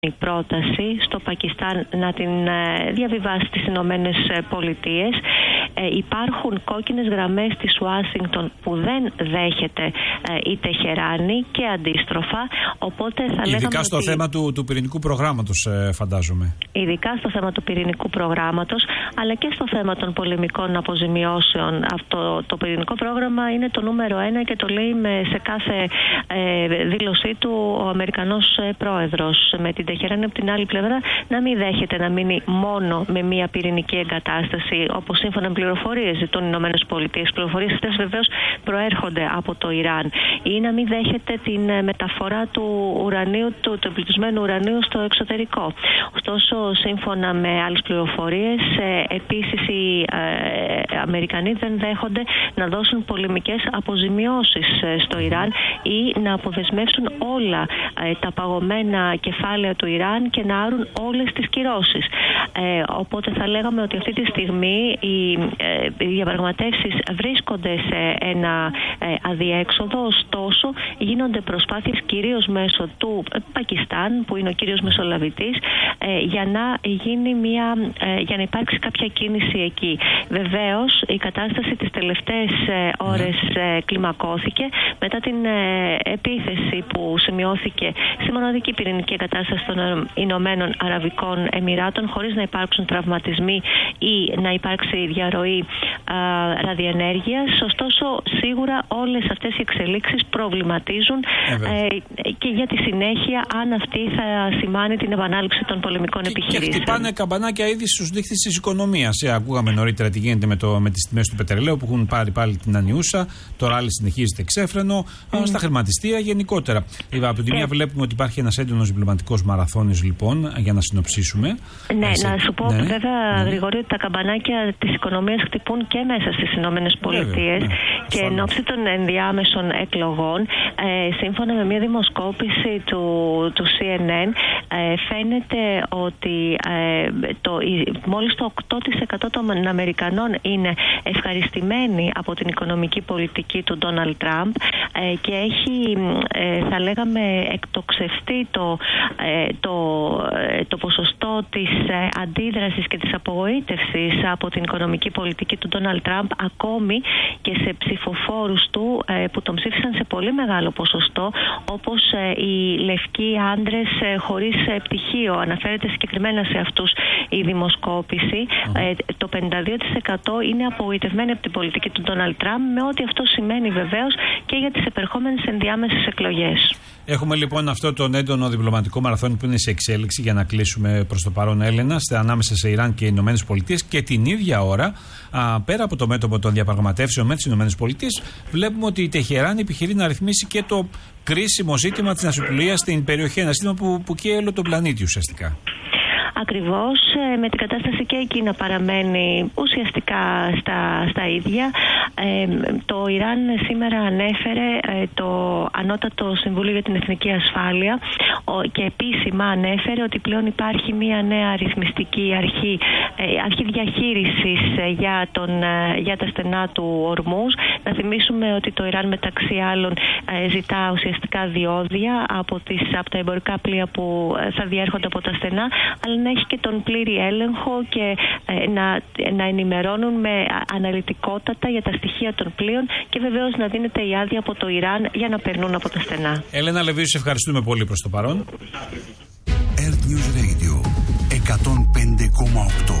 η πρόταση στο Πακιστάν να την διαβιβάσει στις Ηνωμένες Πολιτείες. Υπάρχουν κόκκινες γραμμές της Ουάσιγκτον που δεν δέχεται η Τεχεράνη και αντίστροφα. Οπότε θα ειδικά στο θέμα του πυρηνικού προγράμματος, φαντάζομαι. Ειδικά στο θέμα του πυρηνικού προγράμματος, αλλά και στο θέμα των πολεμικών αποζημιώσεων. Αυτό το πυρηνικό πρόγραμμα είναι το νούμερο 1 και το λέει σε κάθε δήλωσή του ο Αμερικανός πρόεδρος. Με την Τεχεράνη από την άλλη πλευρά να μην δέχεται να μείνει μόνο με μία πυρηνική εγκατάσταση, όπως σύμφωνα με πληροφορίες ζητούν οι Ηνωμένες Πολιτείες. Οι πληροφορίες αυτές βεβαίως προέρχονται από το Ιράν. Ή να μην δέχεται την μεταφορά του ουρανίου, του εμπλουτισμένου ουρανίου στο εξωτερικό. Ωστόσο, σύμφωνα με άλλες πληροφορίες, επίσης οι Αμερικανοί δεν δέχονται να δώσουν πολεμικές αποζημιώσεις στο Ιράν ή να αποδεσμεύσουν όλα τα παγωμένα κεφάλαια του Ιράν και να άρουν όλες τις κυρώσεις. Οπότε θα λέγαμε ότι αυτή τη στιγμή οι διαπραγματεύσεις βρίσκονται σε ένα αδιέξοδο, ωστόσο γίνονται προσπάθειες κυρίως μέσω του Πακιστάν, που είναι ο κύριος μεσολαβητής, για να υπάρξει κάποια κίνηση εκεί. Βεβαίως η κατάσταση τις τελευταίες ώρες κλιμακώθηκε μετά την επίθεση που σημειώθηκε στη μοναδική πυρηνική εγκατάσταση των Ηνωμένων Αραβικών Εμιράτων, χωρίς να υπάρξουν τραυματισμοί ή να υπάρξει διαρροή ραδιενέργειας. Ωστόσο, σίγουρα όλες αυτές οι εξελίξεις προβληματίζουν και για τη συνέχεια, αν αυτή θα σημάνει την επανάληψη των πολεμικών επιχειρήσεων. Και χτυπάνε καμπανάκια ήδη στους δείχτες της οικονομίας. Ακούγαμε νωρίτερα τι γίνεται με τις τιμές του πετρελαίου που έχουν πάρει πάλι την ανιούσα. Το ράλι συνεχίζεται εξέφρενο. Στα χρηματιστήρια γενικότερα. Από τη μία βλέπουμε ότι υπάρχει ένας έντονος διπλωματικός μαραθώνης, λοιπόν, για να συνοψίσουμε. Ναι, να σου πω βέβαια, Γρηγόρη, ότι τα καμπανάκια της οικονομίας χτυπούν και μέσα στις Ηνωμένες Πολιτείες και εν ώψη των ενδιάμεσων εκλογών, σύμφωνα με μια δημοσκόπηση του CNN, φαίνεται ότι μόλις το 8% των Αμερικανών είναι ευχαριστημένοι από την οικονομική πολιτική του Ντόναλντ Τραμπ και έχει, θα λέγαμε, εκτοξευτεί το ποσοστό της αντίδρασης και της απογοήτευσης από την οικονομική πολιτική του Ντόναλντ Τραμπ, ακόμη και σε ψηφοφόρους του που τον ψήφισαν σε πολύ μεγάλο ποσοστό, όπως οι λευκοί άντρες χωρίς πτυχίο. Αναφέρεται συγκεκριμένα σε αυτούς η δημοσκόπηση. Το 52% είναι απογοητευμένοι από την πολιτική του Ντόναλντ Τραμπ, με ό,τι αυτό σημαίνει βεβαίως και για τις επερχόμενες ενδιάμεσες εκλογές. Έχουμε λοιπόν αυτό τον έντονο διπλωματικό μαραθώνιο που είναι σε εξέλιξη, για να κλείσουμε προς το παρόν, Έλενα, ανάμεσα σε Ιράν και Ηνωμένες Πολιτείες, και την ίδια ώρα, πέρα από το μέτωπο των διαπραγματεύσεων με τις Ηνωμένες Πολιτείες, βλέπουμε ότι η Τεχεράνη επιχειρεί να ρυθμίσει και το κρίσιμο ζήτημα της ναυσιπλοείας στην περιοχή, ένα ζήτημα που καίει όλο τον πλανήτη ουσιαστικά. Ακριβώς, με την κατάσταση και εκεί να παραμένει ουσιαστικά στα ίδια. Το Ιράν σήμερα ανέφερε το Ανώτατο Συμβούλιο για την Εθνική Ασφάλεια και επίσημα ανέφερε ότι πλέον υπάρχει μια νέα ρυθμιστική αρχή διαχείρισης για τα στενά του Ορμούζ. Να θυμίσουμε ότι το Ιράν μεταξύ άλλων ζητά ουσιαστικά διόδια από τα εμπορικά πλοία που θα διέρχονται από τα στενά, αλλά να έχει και τον πλήρη έλεγχο και να ενημερώνουν με αναλυτικότατα για τα στοιχεία των πλοίων και βεβαίως να δίνεται η άδεια από το Ιράν για να περνούν από τα στενά. Έλενα Λεβίου, σε ευχαριστούμε πολύ προς το παρόν. Earth News Radio 105,8.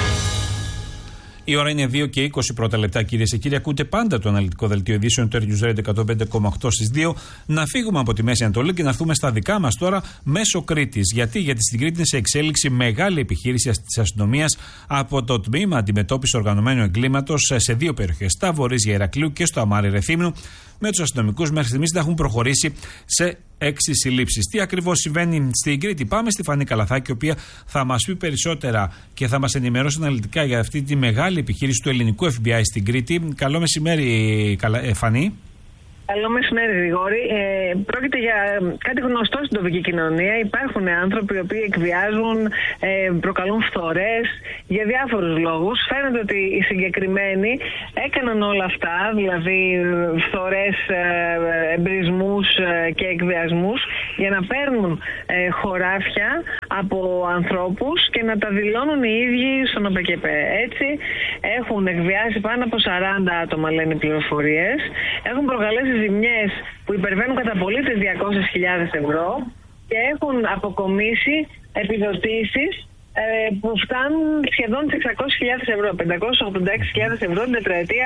Η ώρα είναι 2 και 20 πρώτα λεπτά, κυρίες και κύριοι. Ακούτε πάντα το αναλυτικό δελτίο ειδήσεων του Earth News Radio 105,8 στις 2. Να φύγουμε από τη Μέση Ανατολή και να έρθουμε στα δικά μας τώρα, μέσω Κρήτης. Γιατί στην Κρήτη είναι σε εξέλιξη μεγάλη επιχείρηση της αστυνομίας από το τμήμα αντιμετώπισης οργανωμένου εγκλήματος σε δύο περιοχές, στα Βορίζια Ηρακλείου και στο Αμάρι Ρεθύμνου, με τους αστυνομικούς μέχρι στιγμής να έχουν προχωρήσει σε 6 συλλήψεις. Τι ακριβώς συμβαίνει στην Κρήτη? Πάμε στη Φανή Καλαθάκη, η οποία θα μας πει περισσότερα και θα μας ενημερώσει αναλυτικά για αυτή τη μεγάλη επιχείρηση του ελληνικού FBI στην Κρήτη. Καλό μεσημέρι, Φανή. Καλό μεσημέρι, Γρηγόρη. Πρόκειται για κάτι γνωστό στην τοπική κοινωνία. Υπάρχουν άνθρωποι οι οποίοι εκβιάζουν, προκαλούν φθορές για διάφορους λόγους. Φαίνεται ότι οι συγκεκριμένοι έκαναν όλα αυτά, δηλαδή φθορές, εμπρισμούς και εκβιασμούς, για να παίρνουν χωράφια από ανθρώπους και να τα δηλώνουν οι ίδιοι στον ΟΠΚΠ. Έτσι έχουν εκβιάσει πάνω από 40 άτομα, λένε οι πληροφορίες. Έχουν προκαλέσει ζημιές που υπερβαίνουν κατά πολύ τις 200.000 ευρώ και έχουν αποκομίσει επιδοτήσεις που φτάνουν σχεδόν τις 600.000 ευρώ, 586.000 ευρώ την τετραετία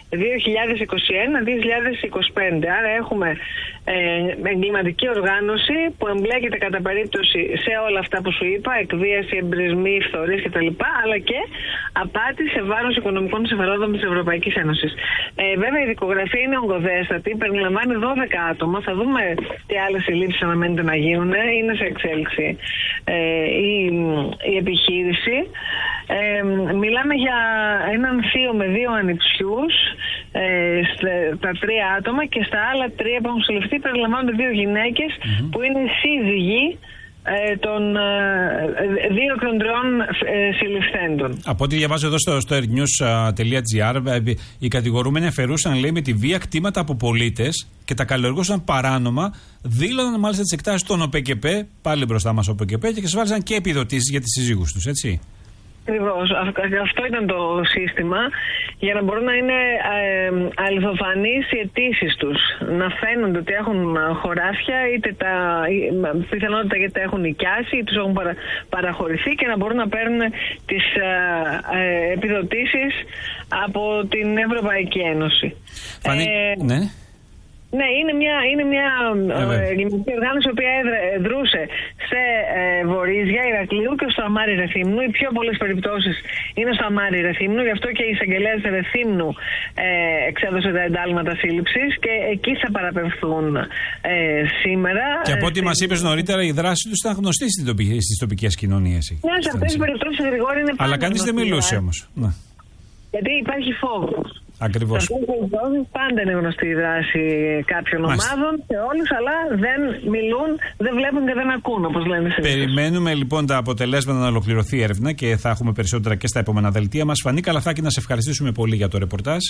2021-2025. Άρα έχουμε εγκληματική οργάνωση που εμπλέκεται κατά περίπτωση σε όλα αυτά που σου είπα, εκβίαση, εμπρισμοί, φθορείς κτλ. Αλλά και απάτη σε βάρος οικονομικών συμφερόντων της Ευρωπαϊκής Ένωσης. Βέβαια η δικογραφία είναι ογκοδέστατη, περιλαμβάνει 12 άτομα. Θα δούμε τι άλλες συλλήψεις αναμένεται να γίνουν. Είναι σε εξέλιξη η επιχείρηση. Μιλάμε για έναν θείο με 2 ανιψιούς, τα 3 άτομα, και στα άλλα 3 που έχουν συλληφθεί περιλαμβάνονται 2 γυναίκες που είναι σύζυγοι των 2 εκ των 3 συλληφθέντων. Από ό,τι διαβάζω εδώ στο airnews.gr, οι κατηγορούμενοι αφαιρούσαν, λέει, με τη βία κτήματα από πολίτες και τα καλλιεργούσαν παράνομα, δήλωναν μάλιστα τις εκτάσεις των ΟΠΚΠ, πάλι μπροστά μας ΟΠΚΠ, και εξασφάλισαν και επιδοτήσεις για τις συζύγους τους, έτσι. Ακριβώς. Αυτό ήταν το σύστημα, για να μπορούν να είναι αληθοφανείς οι αιτήσεις τους. Να φαίνονται ότι έχουν χωράφια, είτε πιθανότητα γιατί τα έχουν νοικιάσει ή τους έχουν παραχωρηθεί, και να μπορούν να παίρνουν τις επιδοτήσεις από την Ευρωπαϊκή Ένωση. Ναι. Ναι, είναι μια εγκληματική οργάνωση η οποία δρούσε σε Βορίζια, Ηρακλείου και στο Αμάρι Ρεθύμνου. Οι πιο πολλές περιπτώσεις είναι στο Αμάρι Ρεθύμνου, γι' αυτό και η εισαγγελέας Ρεθύμνου εξέδωσε τα εντάλματα σύλληψης και εκεί θα παραπεμφθούν σήμερα. Και από ό,τι μας είπες νωρίτερα, η δράση τους ήταν γνωστή στις τοπικές κοινωνίες. Ναι, σε αυτές τις περιπτώσεις, Γρηγόρη, είναι πάντα. Αλλά κανείς δεν μιλούσε όμως. Γιατί υπάρχει φόβος. Ακριβώς. Πάντα είναι γνωστή η δράση κάποιων ομάδων σε όλους, αλλά δεν μιλούν, δεν βλέπουν και δεν ακούν, όπως λένε συνήθως. Περιμένουμε λοιπόν τα αποτελέσματα να ολοκληρωθεί η έρευνα και θα έχουμε περισσότερα και στα επόμενα δελτία μας. Φανή Καλαθάκη, να σε ευχαριστήσουμε πολύ για το ρεπορτάζ.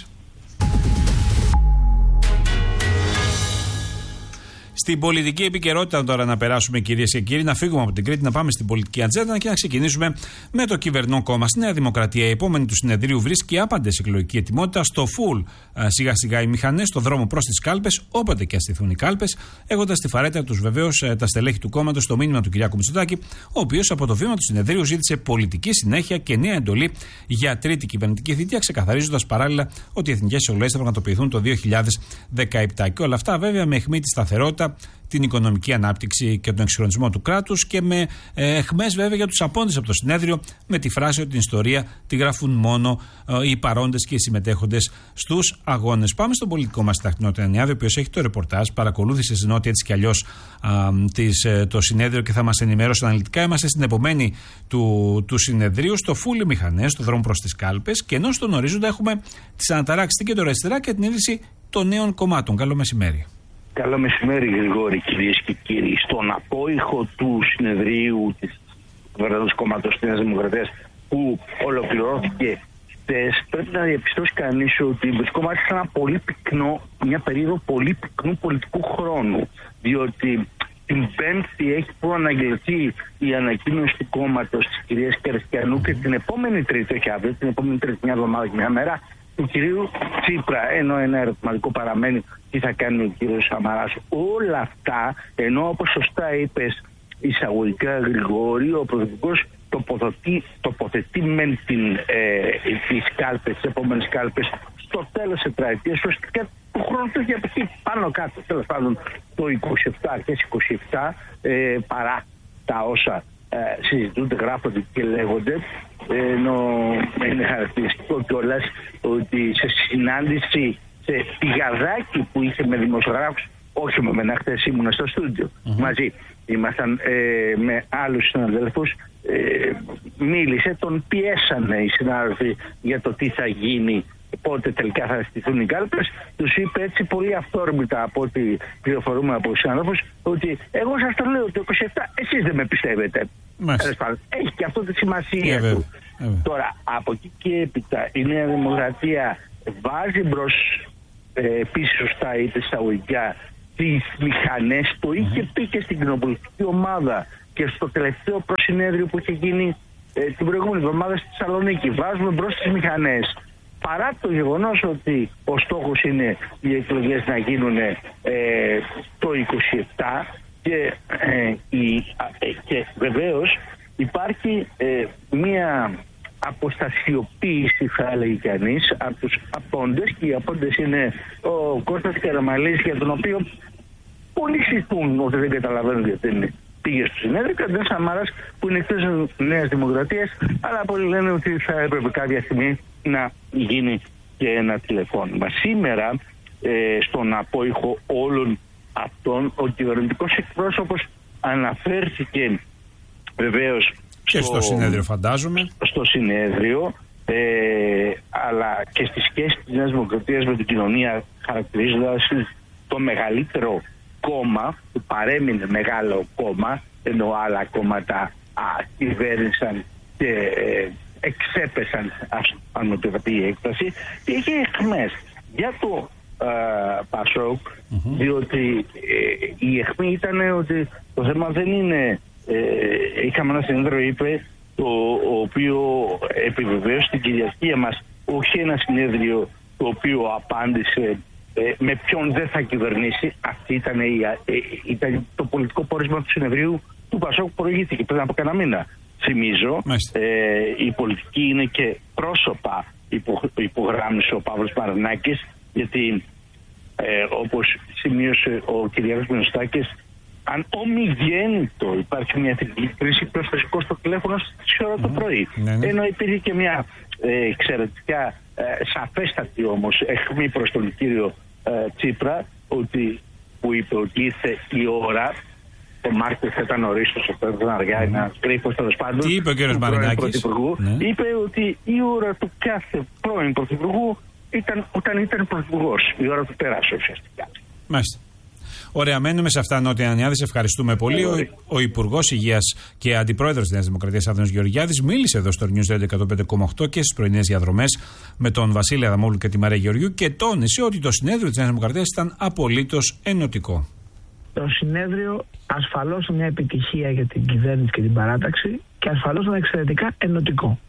Στην πολιτική επικαιρότητα τώρα να περάσουμε, κυρίες και κύριοι, να φύγουμε από την Κρήτη, να πάμε στην πολιτική ατζέντα και να ξεκινήσουμε με το κυβερνών κόμμα. Στη Νέα Δημοκρατία, η επόμενη του συνεδρίου βρίσκει άπαντες εκλογική ετοιμότητα, στο φουλ σιγά σιγά οι μηχανές, στο δρόμο προς τις κάλπες, όποτε και αστηθούν οι κάλπες, έχοντας στη φαρέτρα τους βεβαίως τα στελέχη του κόμματος το μήνυμα του Κυριάκου Μητσοτάκη, ο οποίος από το βήμα του συνεδρίου ζήτησε πολιτική συνέχεια και νέα εντολή για τρίτη κυβερνητική θητεία, ξεκαθαρίζοντας παράλληλα ότι οι εθνικές εκλογές θα πραγματοποιηθούν το 2017. Και όλα αυτά βέβαια με αιχμή τη σταθερότητα, την οικονομική ανάπτυξη και τον εξυγχρονισμό του κράτους, και με αιχμές βέβαια για τους απόντες από το συνέδριο, με τη φράση ότι την ιστορία τη γράφουν μόνο οι παρόντες και οι συμμετέχοντες στους αγώνες. Πάμε στον πολιτικό μας συντακτή Τανιάδη, ο οποίος έχει το ρεπορτάζ, παρακολούθησε στην Νότια έτσι κι αλλιώς το συνέδριο και θα μας ενημερώσει αναλυτικά. Είμαστε στην επομένη του συνεδρίου, στο φούλι μηχανές, στο δρόμο προς τις κάλπες, και ενώ στον ορίζοντα έχουμε τις αναταράξεις στην κεντροαριστερά και την ίδρυση των νέων κομμάτων. Καλό μεσημέρι. Καλό μεσημέρι, Γρηγόρη, κυρίες και κύριοι. Στον απόϊχο του συνεδρίου της Κυβερνώντος Κόμματος της Νέας Δημοκρατίας που ολοκληρώθηκε χθες, πρέπει να διαπιστώσει κανείς ότι βρισκόμαστε σε μια περίοδο πολύ πυκνού πολιτικού χρόνου. Διότι την Πέμπτη έχει προαναγγελθεί η ανακοίνωση του κόμματος της κυρίας Κερκιανού και την επόμενη Τρίτη, όχι αύριο, την επόμενη Τρίτη, μια εβδομάδα και μια μέρα, του κυρίου Τσίπρα, ενώ ένα ερωτηματικό παραμένει τι θα κάνει ο κύριος Σαμαράς. Όλα αυτά, ενώ όπως σωστά είπες εισαγωγικά, Γρηγόρη, ο Πρωθυπουργός τοποθετεί μεν τις κάλπες, τις επόμενες κάλπες στο τέλος της τετραετίας, ουσιαστικά του χρόνου το έχει απαιτεί πάνω κάτω, τέλος πάντων το 27, αρχές 27, παρά τα όσα συζητούνται, γράφονται και λέγονται, ενώ είναι χαρακτηριστικό κιόλας ότι σε συνάντηση, σε πηγαδάκι που είχε με δημοσιογράφους, όχι με μένα, χθες ήμουν στο στούντιο μαζί, ήμασταν με άλλους συναδέλφους, μίλησε, τον πιέσανε οι συνάδελφοι για το τι θα γίνει πότε τελικά θα στηθούν οι κάλπες, τους είπε έτσι πολύ αυθόρμητα από ό,τι πληροφορούμε από τους συναδέλφους, ότι εγώ σας το λέω το 27, εσείς δεν με πιστεύετε. Έχει και αυτό τη σημασία του. Τώρα, από εκεί και έπειτα η Νέα Δημοκρατία βάζει μπρος επίσης σωστά είτε στα ουικιά τις μηχανές, το είχε πει και στην κοινοβουλευτική ομάδα και στο τελευταίο προσυνέδριο που είχε γίνει την προηγούμενη εβδομάδα στη Θεσσαλονίκη. Βάζουμε μπρος τις μηχανές. Παρά το γεγονός ότι ο στόχος είναι οι εκλογές να γίνουν το 27 και βεβαίως υπάρχει μία αποστασιοποίηση, θα έλεγε κανείς, από τους απόντες, και οι απόντες είναι ο Κώστας Καραμαλής, για τον οποίο πολλοί συζητούν ότι δεν καταλαβαίνουν γιατί πήγε στο συνέδριο, και ο Σαμαράς που είναι εκτός Νέας Δημοκρατίας, αλλά πολλοί λένε ότι θα έπρεπε κάποια στιγμή να γίνει και ένα τηλεφώνημα. Σήμερα στον απόϊχο όλων αυτών ο κυβερνητικός εκπρόσωπος αναφέρθηκε βεβαίως και στο συνέδριο, φαντάζομαι. Στο συνέδριο, αλλά και στη σχέση της Νέας Δημοκρατίας με την κοινωνία, χαρακτηρίζοντας το μεγαλύτερο κόμμα, που παρέμεινε μεγάλο κόμμα, ενώ άλλα κόμματα κυβέρνησαν και εξέπεσαν, αν μου το πει η έκταση, και είχε αιχμές για το Πασόκ, διότι η αιχμή ήταν ότι το θέμα δεν είναι, είχαμε ένα συνέδριο, είπε, το οποίο επιβεβαίωσε την κυριαρχία μας, όχι ένα συνέδριο το οποίο απάντησε με ποιον δεν θα κυβερνήσει. Αυτή ήταν το πολιτικό πόρισμα του συνεδρίου του Πασόκ που προηγήθηκε πριν από κανένα μήνα. Θυμίζω, η πολιτική είναι και πρόσωπα, υπογράμμισε ο Παύλος Μαρινάκης, γιατί όπως σημείωσε ο Κυριάκος Μητσοτάκης, αν ομιγέννητο υπάρχει μια εθνική κρίση, προσφασικό στο τηλέφωνο στις ώρα το πρωί. Ενώ υπήρχε και μια εξαιρετικά σαφέστατη όμως αιχμή προς τον κύριο Τσίπρα, που είπε ότι ήρθε η ώρα, το Μάρτιο θα ήταν νωρίς, το ήταν αργά, ένα κρύφος τέλος πάντων. Τι είπε ο κύριος Μαρινάκης? Είπε ότι η ώρα του κάθε πρώην πρωθυπουργού ήταν όταν ήταν πρωθυπουργός. Η ώρα του πέρασε ουσιαστικά. Μάλιστα. Ωραία, μένουμε σε αυτά, Νότια Ανιάδη. Ευχαριστούμε πολύ. Ο Υπουργός Υγείας και Αντιπρόεδρος της Νέας Δημοκρατίας, Άδωνης Γεωργιάδης, μίλησε εδώ στο News Radio 105,8 και στις πρωινές διαδρομές με τον Βασίλη Αδαμόπουλο και τη Μαρία Γεωργιού, και τόνισε ότι το συνέδριο της Νέας Δημοκρατίας ήταν απολύτως ενωτικό. Το συνέδριο ασφαλώς είναι μια επιτυχία για την κυβέρνηση και την παράταξη, και ασφαλώς είναι εξαιρετικά ενωτικό.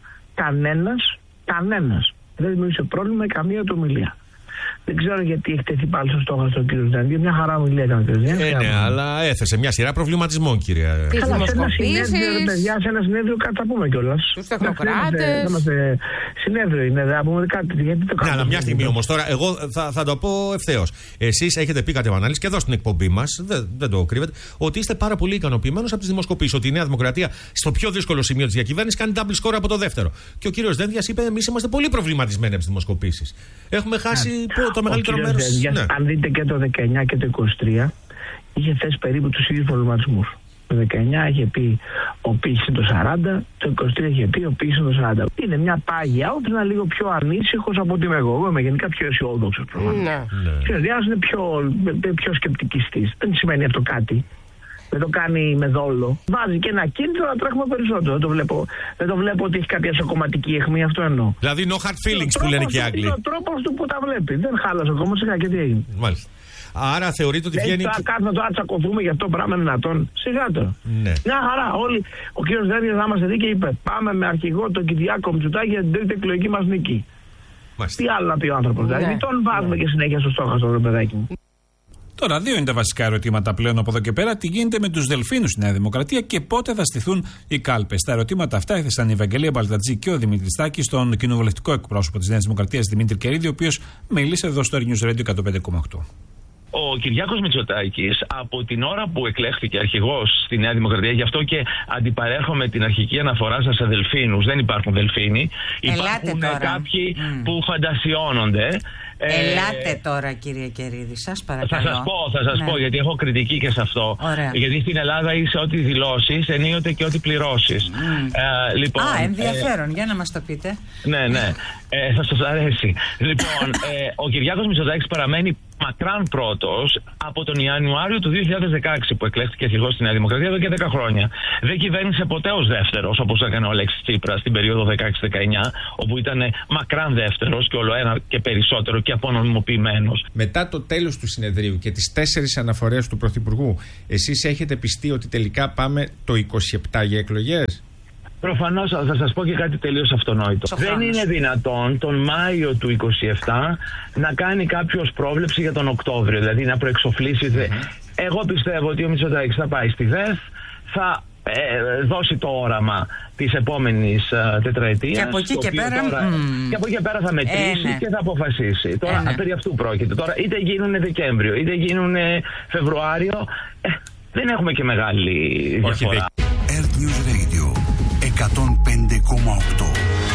Κανένας δεν δημιούργησε πρόβλημα με καμία του ομιλία. Δεν ξέρω γιατί έχει τεθεί πάλι στο στόχο στον κύριο Ζανδί. Μια χαρά ομιλία ήταν ο κ. Ναι, αλλά έθεσε μια σειρά προβλημάτισμών, κύριε. Καλά, σε ένα συνέδριο, παιδιά, σε ένα συνέδριο κάτι θα πούμε κιόλας. Τους τεχνοκράτες. Συνέδριο είναι, δεν θα πούμε κάτι. Γιατί το κάνουμε. Αλλά μια στιγμή όμως, τώρα, εγώ θα το πω ευθέως. Εσείς έχετε πει κατ' επανάληψη και εδώ στην εκπομπή μας, δεν το κρύβετε, ότι είστε πάρα πολύ ικανοποιημένος από τις δημοσκοπήσεις. Ότι η Νέα Δημοκρατία στο πιο δύσκολο σημείο της διακυβέρνησης κάνει double score από το δεύτερο. Και ο κύριος Δένδιας είπε: εμείς είμαστε πολύ προβληματισμένοι από τις δημοσκοπήσεις. Έχουμε χάσει το μεγαλύτερο μέρος. Αν δείτε και το 19 και το 23, είχε θέσει περίπου τους ίδιους προβληματισμούς. Το 19 είχε πει ο Π είναι το 40, το 23 είχε πει ο Π είναι το 40. Είναι μια πάγια, ότι είναι λίγο πιο ανήσυχος από ότι είμαι εγώ. Εγώ είμαι γενικά πιο αισιόδοξος. Ο Διάς είναι πιο σκεπτικιστής. Δεν σημαίνει αυτό κάτι. Δεν το κάνει με δόλο. Βάζει και ένα κίνητρο να τρέχουμε περισσότερο. Δεν το βλέπω ότι έχει κάποια σοκομματική αιχμή, αυτό εννοώ. Δηλαδή, no hard feelings που λένε και οι Άγγλοι. Είναι ο τρόπος του που τα βλέπει. Δεν χάλασε ακόμα, σιγά και τι έγινε. Μάλιστα. Άρα θεωρείτε ότι βγαίνει. Δεν θα κάνουμε τώρα να τσακωθούμε για αυτό το πράγμα δυνατόν. Σιγά τώρα. Ναι. Μια χαρά. Όλοι, ο κύριος Δένδιας να είμαστε δίκαιοι, είπε: πάμε με αρχηγό τον Κυριάκο Μητσοτάκη για την τρίτη εκλογική μας νίκη. Τι άλλο να πει ο άνθρωπος? Δηλαδή, τον βάζουμε και συνέχεια στο στόχο στο παιδάκι μου. Τώρα, δύο είναι τα βασικά ερωτήματα πλέον από εδώ και πέρα. Τι γίνεται με τους Δελφίνους στη Νέα Δημοκρατία και πότε θα στηθούν οι κάλπες. Τα ερωτήματα αυτά έθεσαν η Ευαγγελία Μπαλτατζή και ο Δημήτρης Στάκης στον κοινοβουλευτικό εκπρόσωπο της Νέας Δημοκρατίας, Δημήτρη Κερίδη, ο οποίος μίλησε εδώ στο News Radio 105,8. Ο Κυριάκος Μητσοτάκης, από την ώρα που εκλέχθηκε αρχηγός στη Νέα Δημοκρατία, γι' αυτό και αντιπαρέχομαι την αρχική αναφορά σας σε Δελφίνους, δεν υπάρχουν Δελφίνοι, υπάρχουν κάποιοι που φαντασιώνονται. Ελάτε τώρα, κύριε Κερίδη, σας παρακαλώ. Θα σας πω, γιατί έχω κριτική και σε αυτό. Ωραία. Γιατί στην Ελλάδα είσαι ό,τι δηλώσεις, ενίοτε και ό,τι πληρώσεις. Λοιπόν, ενδιαφέρον, για να μας το πείτε. Ναι, θα σας αρέσει. Λοιπόν, ο Κυριάκος Μητσοτάκης παραμένει μακράν πρώτος από τον Ιανουάριο του 2016 που εκλέχθηκε αρχηγός στη Νέα Δημοκρατία εδώ και 10 χρόνια. Δεν κυβέρνησε ποτέ ως δεύτερος, όπως έκανε ο Αλέξης Τσίπρας στην περίοδο 16-19, όπου ήταν μακράν δεύτερος και όλο ένα και περισσότερο και απονομιμοποιημένος. Μετά το τέλος του συνεδρίου και τις 4 αναφορές του Πρωθυπουργού, εσείς έχετε πιστεί ότι τελικά πάμε το 27 για εκλογές? Προφανώς θα σας πω και κάτι τελείως αυτονόητο. Δεν είναι δυνατόν τον Μάιο του 27 να κάνει κάποιος πρόβλεψη για τον Οκτώβριο, δηλαδή να προεξοφλήσει. Εγώ πιστεύω ότι ο Μητσοτάκης θα πάει στη ΔΕΘ, θα δώσει το όραμα της επόμενης τετραετίας. Και από εκεί και πέρα, και από εκεί και πέρα θα μετρήσει και θα αποφασίσει. Τώρα περί αυτού πρόκειται. Τώρα είτε γίνουν Δεκέμβριο, είτε γίνουν Φεβρουάριο, δεν έχουμε και μεγάλη διαφορά. Earth News Radio 105,8.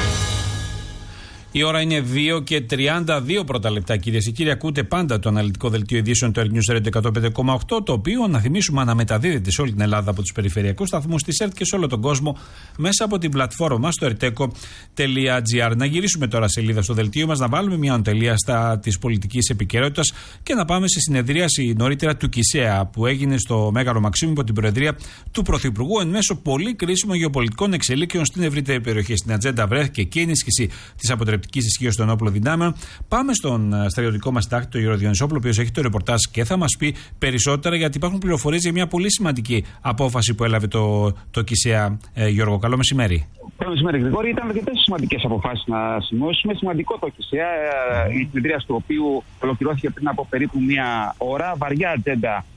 Η ώρα είναι 2 και 32 πρώτα λεπτά, κυρίες και κύριοι. Ακούτε πάντα το αναλυτικό δελτίο ειδήσεων του Earth News Radio 105,8, το οποίο, να θυμίσουμε, αναμεταδίδεται σε όλη την Ελλάδα από τους περιφερειακούς σταθμούς της ΕΡΤ και σε όλο τον κόσμο μέσα από την πλατφόρμα μας στο erteco.gr. Να γυρίσουμε τώρα σελίδα στο δελτίο μας, να βάλουμε μια τελεία στα της πολιτικής επικαιρότητας και να πάμε σε συνεδρίαση νωρίτερα του ΚΙΣΕΑ που έγινε στο Μέγαρο Μαξίμου υπό την προεδρία του Πρωθυπουργού εν μέσω πολύ κρίσιμων γεωπολιτικών εξελίξεων στην ευρύτερη περιοχή. Στην ατζέντα βρέθηκε και η ενίσχυση της αποτρεπτικής ισχύως των όπλων δυνάμεων. Πάμε στον στρατιωτικό μας συντάκτη, τον Γιώργο Διονυσόπουλο, ο οποίος έχει το ρεπορτάζ και θα μας πει περισσότερα, γιατί υπάρχουν πληροφορίες για μια πολύ σημαντική απόφαση που έλαβε το ΚΙΣΕΑ. Γιώργο, καλό μεσημέρι. Καλό μεσημέρι, Γρηγόρη. Ήταν αρκετές σημαντικές αποφάσεις να σημειώσουμε. Σημαντικό το ΚΙΣΕΑ, η συνεδρίαση του οποίου ολοκληρώθηκε πριν από περίπου μία ώρα. Βαριά ατζέντα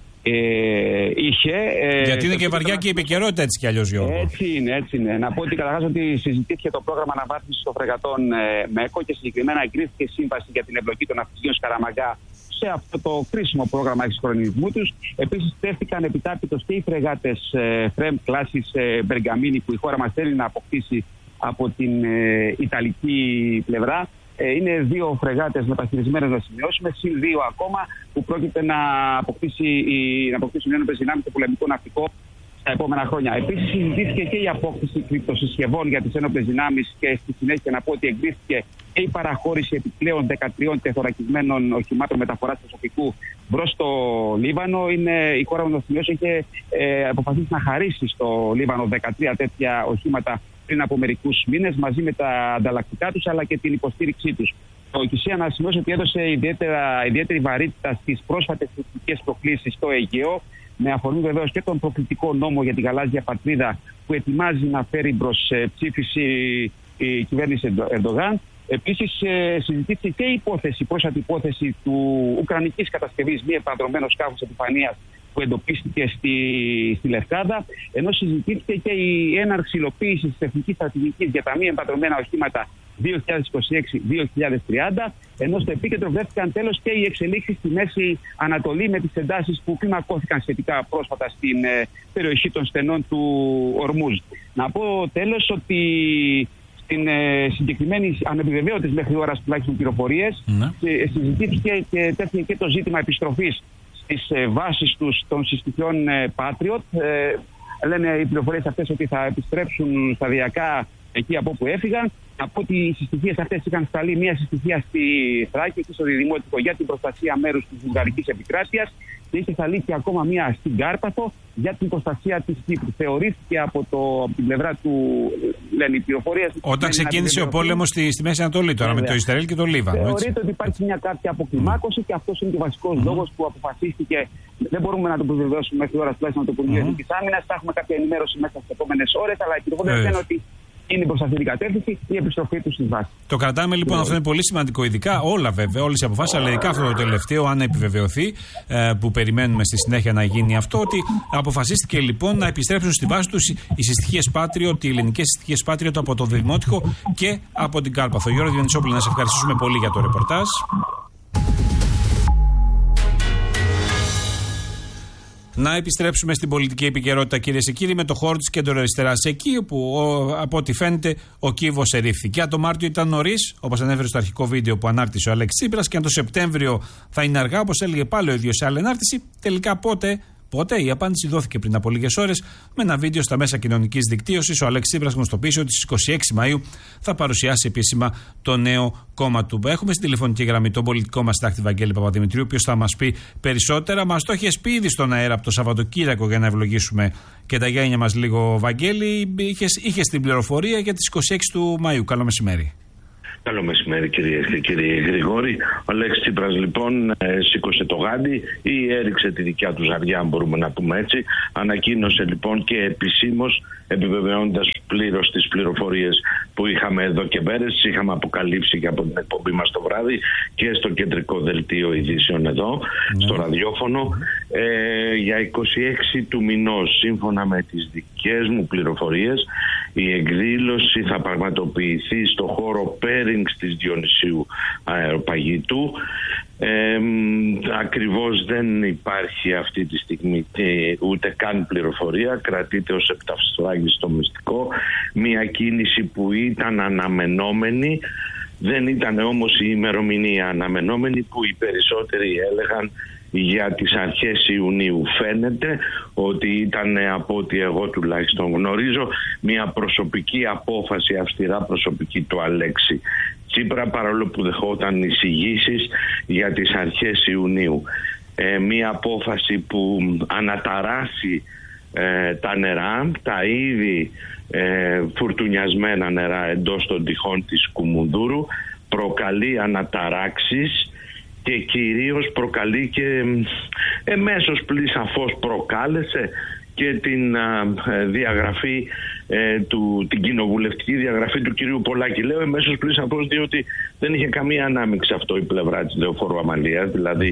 είχε. Γιατί είναι και βαριά και η επικαιρότητα, έτσι κι αλλιώς, Γιώργο. Έτσι είναι. Να πω ότι καταρχάς ότι συζητήθηκε το πρόγραμμα αναβάθμισης των φρεγατών ΜΕΚΟ και συγκεκριμένα εγκρίθηκε σύμβαση για την εμπλοκή των ναυπηγείων Σκαραμαγκά σε αυτό το κρίσιμο πρόγραμμα εξυγχρονισμού τους. Επίσης, τέθηκαν επιτάπητος και οι φρεγάτες Φρέμ κλάσης Μπεργκαμίνη που η χώρα μας θέλει να αποκτήσει από την Ιταλική πλευρά. Είναι 2 φρεγάτες μεταχειρισμένες, να σημειώσουμε, συν 2 ακόμα που πρόκειται να αποκτήσουν ένοπλες δυνάμεις στο πολεμικό ναυτικό στα επόμενα χρόνια. Επίσης, συζητήθηκε και η απόκτηση κρυπτοσυσκευών για τις ένοπλες δυνάμεις και στη συνέχεια να πω ότι εγκρίθηκε και η παραχώρηση επιπλέον 13 τεθωρακισμένων οχημάτων μεταφοράς προσωπικού μπρος στο Λίβανο. Η χώρα μας, να σημειώσω, είχε αποφασίσει να χαρίσει στο Λίβανο 13 τέτοια οχήματα πριν από μερικούς μήνες, μαζί με τα ανταλλακτικά τους αλλά και την υποστήριξή τους. Το ΚΙΣΕΑ, να σημειώσω ότι έδωσε ιδιαίτερη βαρύτητα στις πρόσφατες πολιτικές προκλήσεις στο Αιγαίο, με αφορμή βεβαίως και τον προκλητικό νόμο για τη γαλάζια πατρίδα που ετοιμάζει να φέρει προς ψήφιση η κυβέρνηση Ερντογάν. Επίσης, συζητήθηκε και η πρόσφατη υπόθεση του ουκρανικής κατασκευής μη επανδρωμένου σκάφους επιφανείας που εντοπίστηκε στη Λευκάδα, ενώ συζητήθηκε και η έναρξη υλοποίησης της εθνικής στρατηγικής για τα μη επανδρωμένα οχήματα 2026-2030, ενώ στο επίκεντρο βρέθηκαν τέλος και οι εξελίξεις στη Μέση Ανατολή με τις εντάσεις που κλιμακώθηκαν σχετικά πρόσφατα στην περιοχή των στενών του Ορμούζ. Να πω τέλος ότι στην συγκεκριμένη ανεπιβεβαίωτες μέχρι ώρας τουλάχιστον πληροφορίες συζητήθηκε και τέθηκε και το ζήτημα επιστροφής στις βάσεις τους των συστοιχειών Patriot. Λένε οι πληροφορίες αυτές ότι θα επιστρέψουν σταδιακά εκεί από όπου έφυγαν. Από ότι οι συστοιχίες αυτές είχαν σταλεί μια συστοιχία στη Θράκη και στο Διδημότικο για την προστασία μέρους της βουλγαρικής επικράτειας και είχε σταλεί και ακόμα μια στην Κάρπαθο για την προστασία της Κύπρου. Θεωρήθηκε από την πλευρά του, λένε οι πληροφορίες. Όταν ξεκίνησε ο πόλεμος στη Μέση Ανατολή τώρα με το Ισραήλ και το Λίβανο. Θεωρείται ότι υπάρχει μια κάποια αποκλιμάκωση και αυτός είναι και ο βασικός λόγος που αποφασίστηκε. Δεν μπορούμε να το επιβεβαιώσουμε μέχρι τώρα τουλάχιστον το Υπουργείο Εθνικής Άμυνας. Θα έχουμε κάποια ενημέρωση μέσα στις επόμενες ώρες, αλλά οι πληροφορίες λένε ότι είναι προς αυτή την κατεύθυνση η επιστροφή του στις βάσεις. Το κρατάμε λοιπόν, αυτό είναι πολύ σημαντικό. Ειδικά όλα βέβαια, όλες οι αποφάσεις, αλλά ειδικά αυτό το τελευταίο, αν επιβεβαιωθεί, που περιμένουμε στη συνέχεια να γίνει αυτό, ότι αποφασίστηκε λοιπόν να επιστρέψουν στη βάση τους οι συστοιχίες Patriot, οι ελληνικές συστοιχίες Patriot από το Δημότυχο και από την Κάρπαθο. Γιώργο Διονυσόπουλο, να σε ευχαριστήσουμε πολύ για το ρεπορτάζ. Να επιστρέψουμε στην πολιτική επικαιρότητα, κυρίες και κύριοι, με το χώρο της κεντροαριστεράς. Εκεί όπου, από ό,τι φαίνεται, ο κύβος ερήφθη. Και αν το Μάρτιο ήταν νωρίς, όπως ανέφερε στο αρχικό βίντεο που ανάρτησε ο Αλέξης Τσίπρας, και αν το Σεπτέμβριο θα είναι αργά, όπως έλεγε πάλι ο ίδιος σε άλλη ανάρτηση, τελικά πότε? Η απάντηση δόθηκε πριν από λίγες ώρες με ένα βίντεο στα μέσα κοινωνικής δικτύωσης. Ο Αλέξης Τσίπρας γνωστοποίησε ότι στις 26 Μαΐου θα παρουσιάσει επίσημα το νέο κόμμα του. Έχουμε στην τηλεφωνική γραμμή τον πολιτικό μας συντάκτη Βαγγέλη Παπαδημητρίου, ο οποίος θα μας πει περισσότερα. Μας το έχεις πει ήδη στον αέρα από το Σαββατοκύριακο για να ευλογήσουμε και τα γένια μας λίγο, Βαγγέλη. Είχες την πληροφορία για τις 26 του Μαΐου. Καλό μεσημέρι. Καλό μεσημέρι, κυρίες και κύριοι. Γρηγόρη, ο Αλέξης Τσίπρας λοιπόν σήκωσε το γάντι ή έριξε τη δικιά του ζαριά, αν μπορούμε να πούμε έτσι. Ανακοίνωσε λοιπόν και επισήμως, επιβεβαιώνοντας πλήρως τις πληροφορίες που είχαμε εδώ και μέρες, είχαμε αποκαλύψει και από την εκπομπή μας το βράδυ και στο κεντρικό δελτίο ειδήσεων εδώ, στο ραδιόφωνο, για 26 του μηνός, σύμφωνα με τις δικές μου πληροφορίες, η εκδήλωση θα πραγματοποιηθεί στο χώρο Πέρινγκς της Διονυσίου Αεροπαγήτου. Ακριβώς δεν υπάρχει αυτή τη στιγμή ούτε καν πληροφορία, κρατείται ως επταυσφράγιστο μυστικό, μια κίνηση που ήταν αναμενόμενη, δεν ήταν όμως η ημερομηνία αναμενόμενη που οι περισσότεροι έλεγαν για τις αρχές Ιουνίου. Φαίνεται ότι ήταν, από ό,τι εγώ τουλάχιστον γνωρίζω, μια προσωπική απόφαση, αυστηρά προσωπική του Αλέξη Τσίπρα, παρόλο που δεχόταν εισηγήσεις για τις αρχές Ιουνίου. Μια απόφαση που αναταράσει τα νερά, τα ήδη φουρτουνιασμένα νερά εντός των τυχών της Κουμουνδούρου, προκαλεί αναταράξεις και κυρίως προκαλεί και εμέσως πλην σαφώς προκάλεσε και την διαγραφή την κοινοβουλευτική διαγραφή του κυρίου Πολάκη. Λέω εμέσως πλην σαφώς διότι δεν είχε καμία ανάμειξη αυτό η πλευρά της Λεωφόρου Αμαλίας, δηλαδή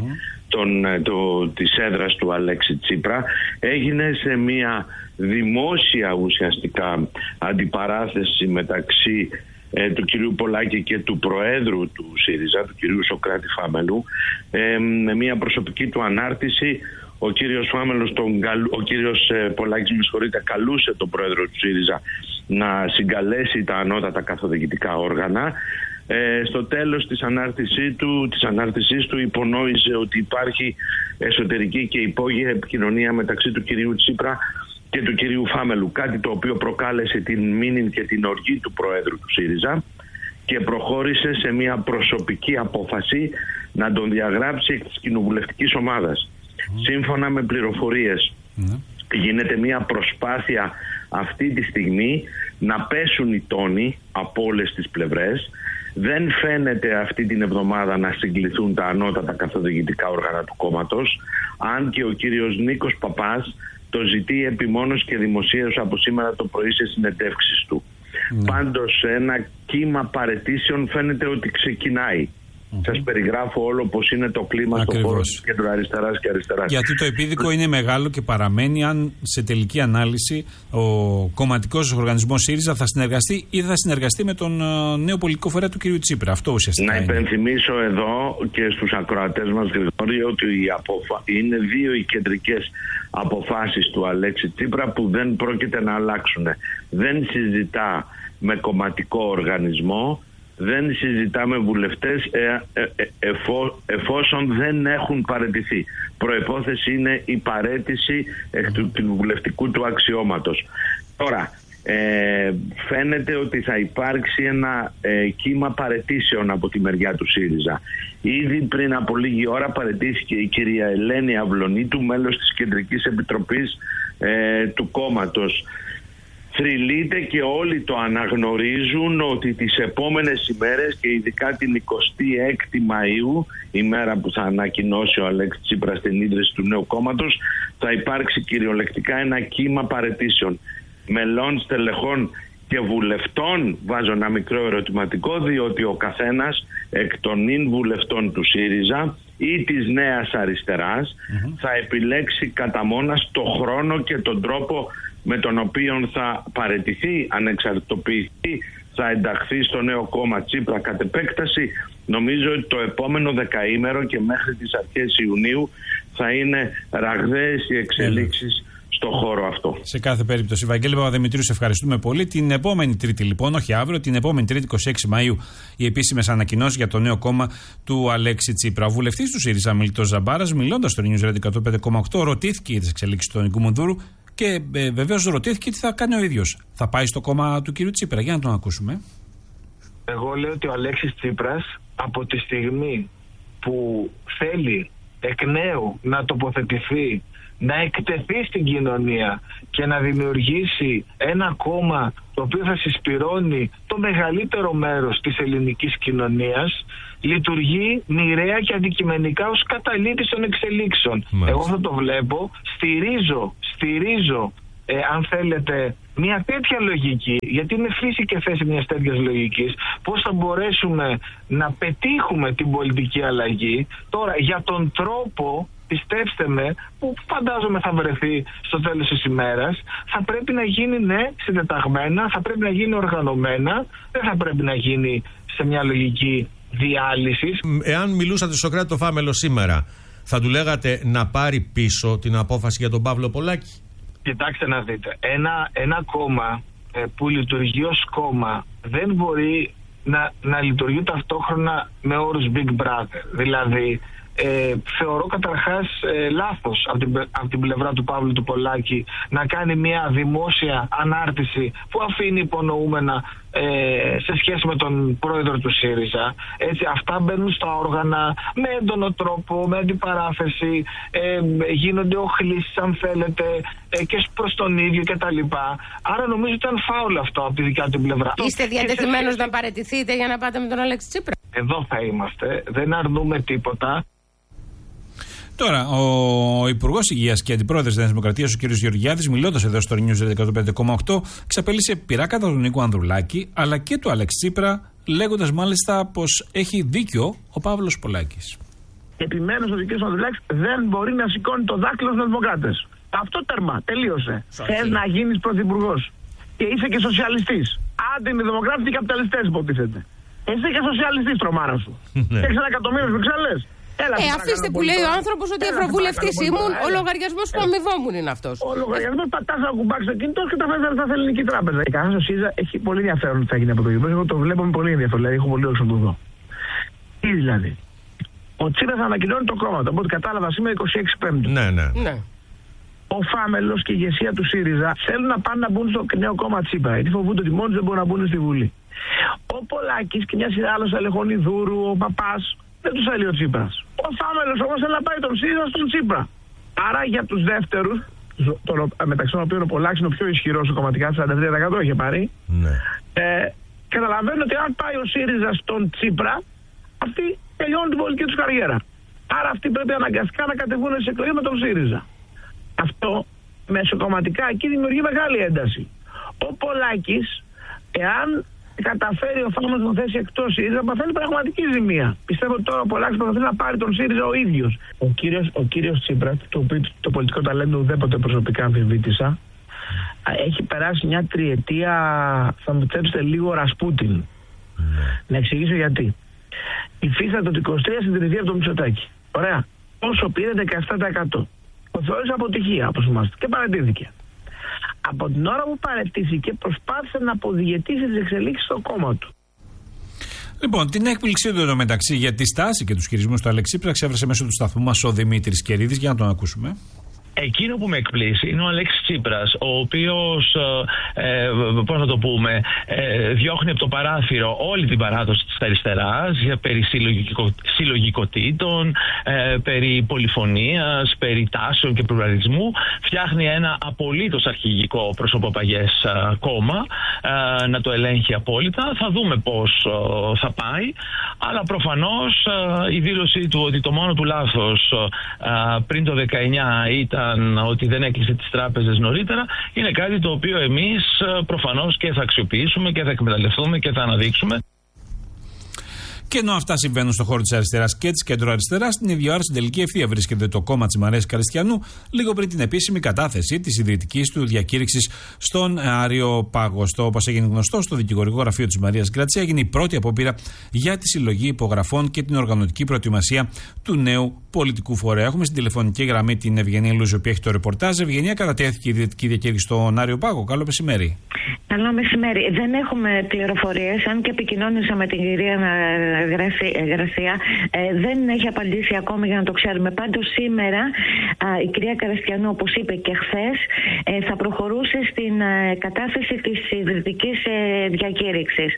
της έδρας του Αλέξη Τσίπρα. Έγινε σε μια δημόσια ουσιαστικά αντιπαράθεση μεταξύ του κυρίου Πολάκη και του Προέδρου του ΣΥΡΙΖΑ, του κυρίου Σωκράτη Φάμελου, με μια προσωπική του ανάρτηση. Ο κύριος Φάμελος, ο κύριος Πολάκης, καλούσε τον Πρόεδρο του ΣΥΡΙΖΑ να συγκαλέσει τα ανώτατα καθοδηγητικά όργανα. Στο τέλος της ανάρτησής του υπονόησε ότι υπάρχει εσωτερική και υπόγεια επικοινωνία μεταξύ του κυρίου Τσίπρα και του κυρίου Φάμελου, κάτι το οποίο προκάλεσε την μήνυ και την οργή του Προέδρου του ΣΥΡΙΖΑ και προχώρησε σε μια προσωπική απόφαση να τον διαγράψει εκ της κοινοβουλευτικής ομάδας. Σύμφωνα με πληροφορίες γίνεται μια προσπάθεια αυτή τη στιγμή να πέσουν οι τόνοι από όλες τις πλευρές. Δεν φαίνεται αυτή την εβδομάδα να συγκληθούν τα ανώτατα καθοδηγητικά όργανα του κόμματος, αν και ο κύριος Νίκος Παπάς το ζητεί επιμόνως και δημοσίως από σήμερα το πρωί σε συνεντεύξεις του. Πάντως ένα κύμα παραιτήσεων φαίνεται ότι ξεκινάει. Σας περιγράφω όλο πως είναι το κλίμα στο χώρο της κεντροαριστεράς και αριστεράς. Γιατί το επίδικο είναι μεγάλο και παραμένει αν σε τελική ανάλυση ο κομματικός οργανισμός ΣΥΡΙΖΑ θα συνεργαστεί ή θα συνεργαστεί με τον νέο πολιτικό φορέα του κ. Τσίπρα. Αυτό ουσιαστικά να υπενθυμίσω εδώ και στους ακροατές μας, Γρηγόρη, ότι είναι δύο οι κεντρικές αποφάσεις του Αλέξη Τσίπρα που δεν πρόκειται να αλλάξουν. Δεν συζητά με κομματικό οργανισμό, δεν συζητάμε βουλευτές εφόσον δεν έχουν παραιτηθεί. Προϋπόθεση είναι η παραίτηση του βουλευτικού του αξιώματος. Τώρα, φαίνεται ότι θα υπάρξει ένα κύμα παραιτήσεων από τη μεριά του ΣΥΡΙΖΑ. Ήδη πριν από λίγη ώρα παραιτήθηκε η κυρία Ελένη Αυλωνίτου, μέλος της Κεντρικής Επιτροπής του κόμματος. Θρυλείται και όλοι το αναγνωρίζουν ότι τις επόμενες ημέρες και ειδικά την 26η Μαΐου, η μέρα που θα ανακοινώσει ο Αλέξης Τσίπρας την ίδρυση του νέου κόμματος, θα υπάρξει κυριολεκτικά ένα κύμα παραιτήσεων μελών, στελεχών και βουλευτών. Βάζω ένα μικρό ερωτηματικό, διότι ο καθένας εκ των νυν βουλευτών του ΣΥΡΙΖΑ ή της Νέας Αριστεράς θα επιλέξει κατά μόνας το χρόνο και τον τρόπο με τον οποίο θα παραιτηθεί, ανεξαρτητοποιηθεί, θα ενταχθεί στο νέο κόμμα Τσίπρα κατ' επέκταση. Νομίζω ότι το επόμενο δεκαήμερο και μέχρι τις αρχές Ιουνίου θα είναι ραγδαίες οι εξελίξεις στο χώρο αυτό. Σε κάθε περίπτωση. Βαγγέλη Παπαδημητρίου, σε ευχαριστούμε πολύ. Την επόμενη Τρίτη, λοιπόν, όχι αύριο, την επόμενη Τρίτη, 26 Μαΐου, οι επίσημες ανακοινώσεις για το νέο κόμμα του Αλέξη Τσίπρα. Ο βουλευτής του ΣΥΡΙΖΑ, Μίλτος Ζαμπάρας, μιλώντας στο News Radio 105,8, ρωτήθηκε για τις εξελίξεις του Νικού Μουνδούρου και βεβαίως ρωτήθηκε τι θα κάνει ο ίδιος. Θα πάει στο κόμμα του κ. Τσίπρα. Για να τον ακούσουμε. Εγώ λέω ότι ο Αλέξης Τσίπρας, από τη στιγμή που θέλει εκ νέου να τοποθετηθεί, να εκτεθεί στην κοινωνία και να δημιουργήσει ένα κόμμα το οποίο θα συσπυρώνει το μεγαλύτερο μέρος της ελληνικής κοινωνίας, λειτουργεί μοιραία και αντικειμενικά ως καταλήτης των εξελίξεων. Εγώ θα το βλέπω, στηρίζω αν θέλετε μια τέτοια λογική, γιατί είναι φύση και θέση μιας τέτοιας λογικής, πώς θα μπορέσουμε να πετύχουμε την πολιτική αλλαγή. Τώρα, για τον τρόπο, πιστέψτε με, που φαντάζομαι θα βρεθεί στο τέλος της ημέρας, θα πρέπει να γίνει συντεταγμένα, θα πρέπει να γίνει οργανωμένα, δεν θα πρέπει να γίνει σε μια λογική διάλυσης. Εάν μιλούσατε στο Σοκράτη το Φάμελο σήμερα, θα του λέγατε να πάρει πίσω την απόφαση για τον Παύλο Πολάκη? Κοιτάξτε να δείτε, ένα κόμμα που λειτουργεί ως κόμμα δεν μπορεί να λειτουργεί ταυτόχρονα με όρους Big Brother. Δηλαδή, θεωρώ καταρχάς λάθος από την πλευρά του Παύλου του Πολάκη να κάνει μια δημόσια ανάρτηση που αφήνει υπονοούμενα σε σχέση με τον πρόεδρο του ΣΥΡΙΖΑ. Έτσι, αυτά μπαίνουν στα όργανα με έντονο τρόπο, με αντιπαράθεση, γίνονται οχλήσεις αν θέλετε και προς τον ίδιο κτλ. Άρα νομίζω ότι ήταν φάουλ αυτό από τη δικιά του πλευρά. Είστε διατεθειμένος να παραιτηθείτε για να πάτε με τον Αλέξη Τσίπρα? Εδώ θα είμαστε, δεν αρνούμε τίποτα. Τώρα, ο Υπουργός Υγείας και Αντιπρόεδρος της Νέας Δημοκρατίας, ο κ. Γεωργιάδης, μιλώντας εδώ στο News 105,8, ξαπέλυσε πειρά κατά τον Νίκο Ανδρουλάκη αλλά και του Αλέξη Τσίπρα, λέγοντας μάλιστα πως έχει δίκιο ο Παύλος Πολάκης. Επιμένω ότι ο κ. Ανδρουλάκης δεν μπορεί να σηκώνει το δάκτυλο στους δημοκράτες. Αυτό τέρμα, τελείωσε. Θες να γίνεις πρωθυπουργός και είσαι και σοσιαλιστής. Άντε είναι δημοκράτες και καπιταλιστές, υποτίθεται. Εσύ και σοσιαλιστής, τρομάρα σου. Έχεις 1 εκατομμύριο Βρυξέλλες. Αφήστε που λέει ο άνθρωπος ότι ευρωβουλευτής ήμουν, ο λογαριασμός που αμοιβόμουν είναι αυτός. Ο λογαριασμός πατάς να κουμπάξει το κινητό και τα φέρνει στα ελληνική τράπεζα. Η κατάσταση του ΣΥΡΙΖΑ έχει πολύ ενδιαφέρον ότι θα γίνει από το γεγονός. Εγώ το βλέπω με πολύ ενδιαφέρον, δηλαδή έχω πολύ όρεξη να το δω. Τι δηλαδή? Ο Τσίπρας ανακοινώνει το κόμμα του, από ό,τι κατάλαβα σήμερα 26 Πέμπτου. Ναι. Ο Φάμελος και η ηγεσία του ΣΥΡΙΖΑ θέλουν να πάνε να μπουν στο νέο κόμμα Τσίπρα, γιατί φοβούνται ότι μόνοι δεν μπορούν να μπουν στη Βουλή. Ο Πολάκης και μια σειρά άλλων, Αλεχονιδούρου, ο Παπάς, δεν τους θέλει ο Τσίπρας. Ο Φάμελος όμως θέλει να πάει τον ΣΥΡΙΖΑ στον Τσίπρα. Άρα για τους δεύτερους, μεταξύ των οποίων ο Πολάκης είναι ο πιο ισχυρός κομματικά, 43% είχε πάρει, καταλαβαίνουν ότι αν πάει ο ΣΥΡΙΖΑ στον Τσίπρα, αυτοί τελειώνουν την πολιτική τους καριέρα. Άρα αυτοί πρέπει αναγκαστικά να κατεβούν στις εκλογές με τον ΣΥΡΙΖΑ. Αυτό μεσοκομματικά εκεί δημιουργεί μεγάλη ένταση. Ο Πολάκης, εάν καταφέρει ο Φάμελος να θέσει εκτός ΣΥΡΙΖΑ, παθαίνει πραγματική ζημία. Πιστεύω ότι τώρα ο Πολάκης προσπαθεί να πάρει τον ΣΥΡΙΖΑ ο ίδιος. Ο κύριος Τσίπρας, το οποίο το πολιτικό ταλέντο ουδέποτε προσωπικά αμφισβήτησα, έχει περάσει μια τριετία, θα μου πιστέψετε, λίγο Ρασπούτιν. Να εξηγήσω γιατί. Υφίσταται το 23 συντηρητή από το Μητσοτάκη. Ωραία. Όσο πήρε 17%. Το θεώρησε αποτυχία, όπως θυμάστε, και παραιτήθηκε. Από την ώρα που παραιτήθηκε, προσπάθησε να αποδιαιτήσει τις εξελίξεις στο κόμμα του. Λοιπόν, την έκπληξή του εντωμεταξύ για τη στάση και τους χειρισμούς του Αλέξη Τσίπρα ξέφρασε μέσω του σταθμού μας ο Δημήτρης Κερίδης. Για να τον ακούσουμε. Εκείνο που με εκπλήσει είναι ο Αλέξης Τσίπρας, ο οποίος, πώς να το πούμε, διώχνει από το παράθυρο όλη την παράδοση της αριστεράς περί συλλογικοτήτων, περί πολυφωνίας, περί τάσεων και πλουραλισμού. Φτιάχνει ένα απολύτως αρχηγικό προσωποπαγές κόμμα, να το ελέγχει απόλυτα. Θα δούμε πώς θα πάει, αλλά προφανώς η δήλωσή του ότι το μόνο του λάθος πριν το 19 ήταν ότι δεν έκλεισε τις τράπεζες νωρίτερα, είναι κάτι το οποίο εμείς προφανώς και θα αξιοποιήσουμε και θα εκμεταλλευτούμε και θα αναδείξουμε. Και ενώ αυτά συμβαίνουν στον χώρο της αριστεράς και της κεντροαριστεράς, στην ίδια ώρα στην τελική ευθεία βρίσκεται το κόμμα της Μαρίας Καριστιανού, λίγο πριν την επίσημη κατάθεση της ιδρυτικής του διακήρυξης στον Άριο Πάγο. Όπως έγινε γνωστό, στο δικηγορικό γραφείο της Μαρίας Γκρατσία έγινε η πρώτη απόπειρα για τη συλλογή υπογραφών και την οργανωτική προετοιμασία του νέου πολιτικού φορέα. Έχουμε στην τηλεφωνική γραμμή την Ευγενία Λούζη, που έχει το ρεπορτάζ. Ευγενία, κατατέθηκε η ιδρυτική διακήρυξη στον Άριο Πάγο. Καλό μεσημέρι. Καλό μεσημέρι. Δεν έχουμε πληροφορίες, αν και επικοινώνησα με την κυρία Γρασία, δεν έχει απαντήσει ακόμη για να το ξέρουμε. Πάντως σήμερα η κυρία Καριστιανού, όπως είπε και χθες, θα προχωρούσε στην κατάθεση της ιδρυτικής διακήρυξης.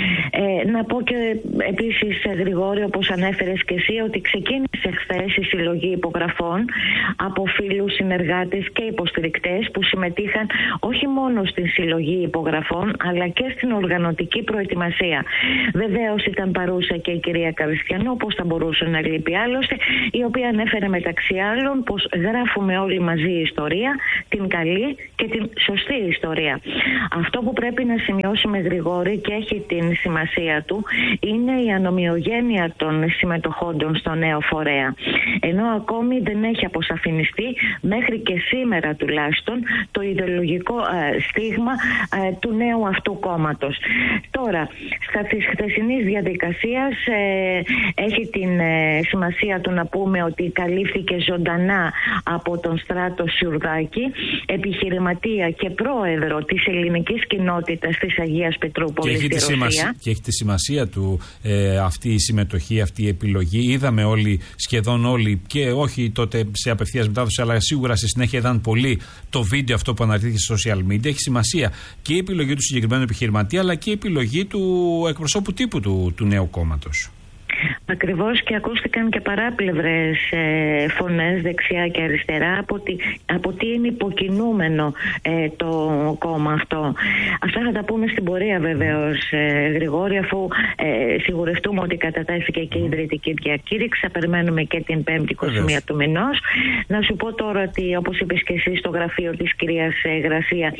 Να πω και επίσης, Γρηγόρη, όπως ανέφερες και εσύ, ότι ξεκίνησε χθες η συλλογή υπογραφών από φίλους, συνεργάτες και υποστηρικτές που συμμετείχαν όχι μόνο στην συλλογή υπογραφών αλλά και στην οργανωτική προετοιμασία. Βεβαίως ήταν παρούσα και η κυρία Καριστιανού, πώς θα μπορούσε να λείπει άλλωστε, η οποία ανέφερε μεταξύ άλλων πως γράφουμε όλοι μαζί ιστορία, την καλή και την σωστή ιστορία. Αυτό που πρέπει να σημειώσουμε, Γρηγόρη, και έχει την σημασία του, είναι η ανομοιογένεια των συμμετοχόντων στο νέο φορέα. Ενώ ακόμη δεν έχει αποσαφινιστεί μέχρι και σήμερα τουλάχιστον το ιδεολογικό στίγμα του νέου αυτού κόμματος. Τώρα, στα της χθεσινής διαδικασίας έχει την σημασία του να πούμε ότι καλύφθηκε ζωντανά από τον Στράτο Σιουρδάκη, επιχειρηματία και πρόεδρο της ελληνικής κοινότητας της Αγίας Πετρούπολης στη Ρωσία. Και έχει τη σημασία του αυτή η συμμετοχή, αυτή η επιλογή. Είδαμε όλοι, σχεδόν όλοι, και όχι τότε σε απευθείας μετάδοση, αλλά σίγουρα στη συνέχεια είδαν πολύ το βίντεο αυτό που αναρτήθηκε στα social media. Έχει σημασία και η επιλογή του συγκεκριμένου επιχειρηματία, αλλά και η επιλογή του εκπροσώπου τύπου του νέου κόμματος. Ακριβώς, και ακούστηκαν και παράπλευρες φωνές δεξιά και αριστερά από τι είναι υποκινούμενο το κόμμα αυτό. Αυτά θα τα πούμε στην πορεία βεβαίως, Γρηγόρη, αφού σιγουρευτούμε ότι κατατέθηκε και η ιδρυτική διακήρυξη. Θα περιμένουμε και την 5η 21 του μηνός. Να σου πω τώρα ότι, όπως είπες και εσύ, στο γραφείο της κυρίας Γρασία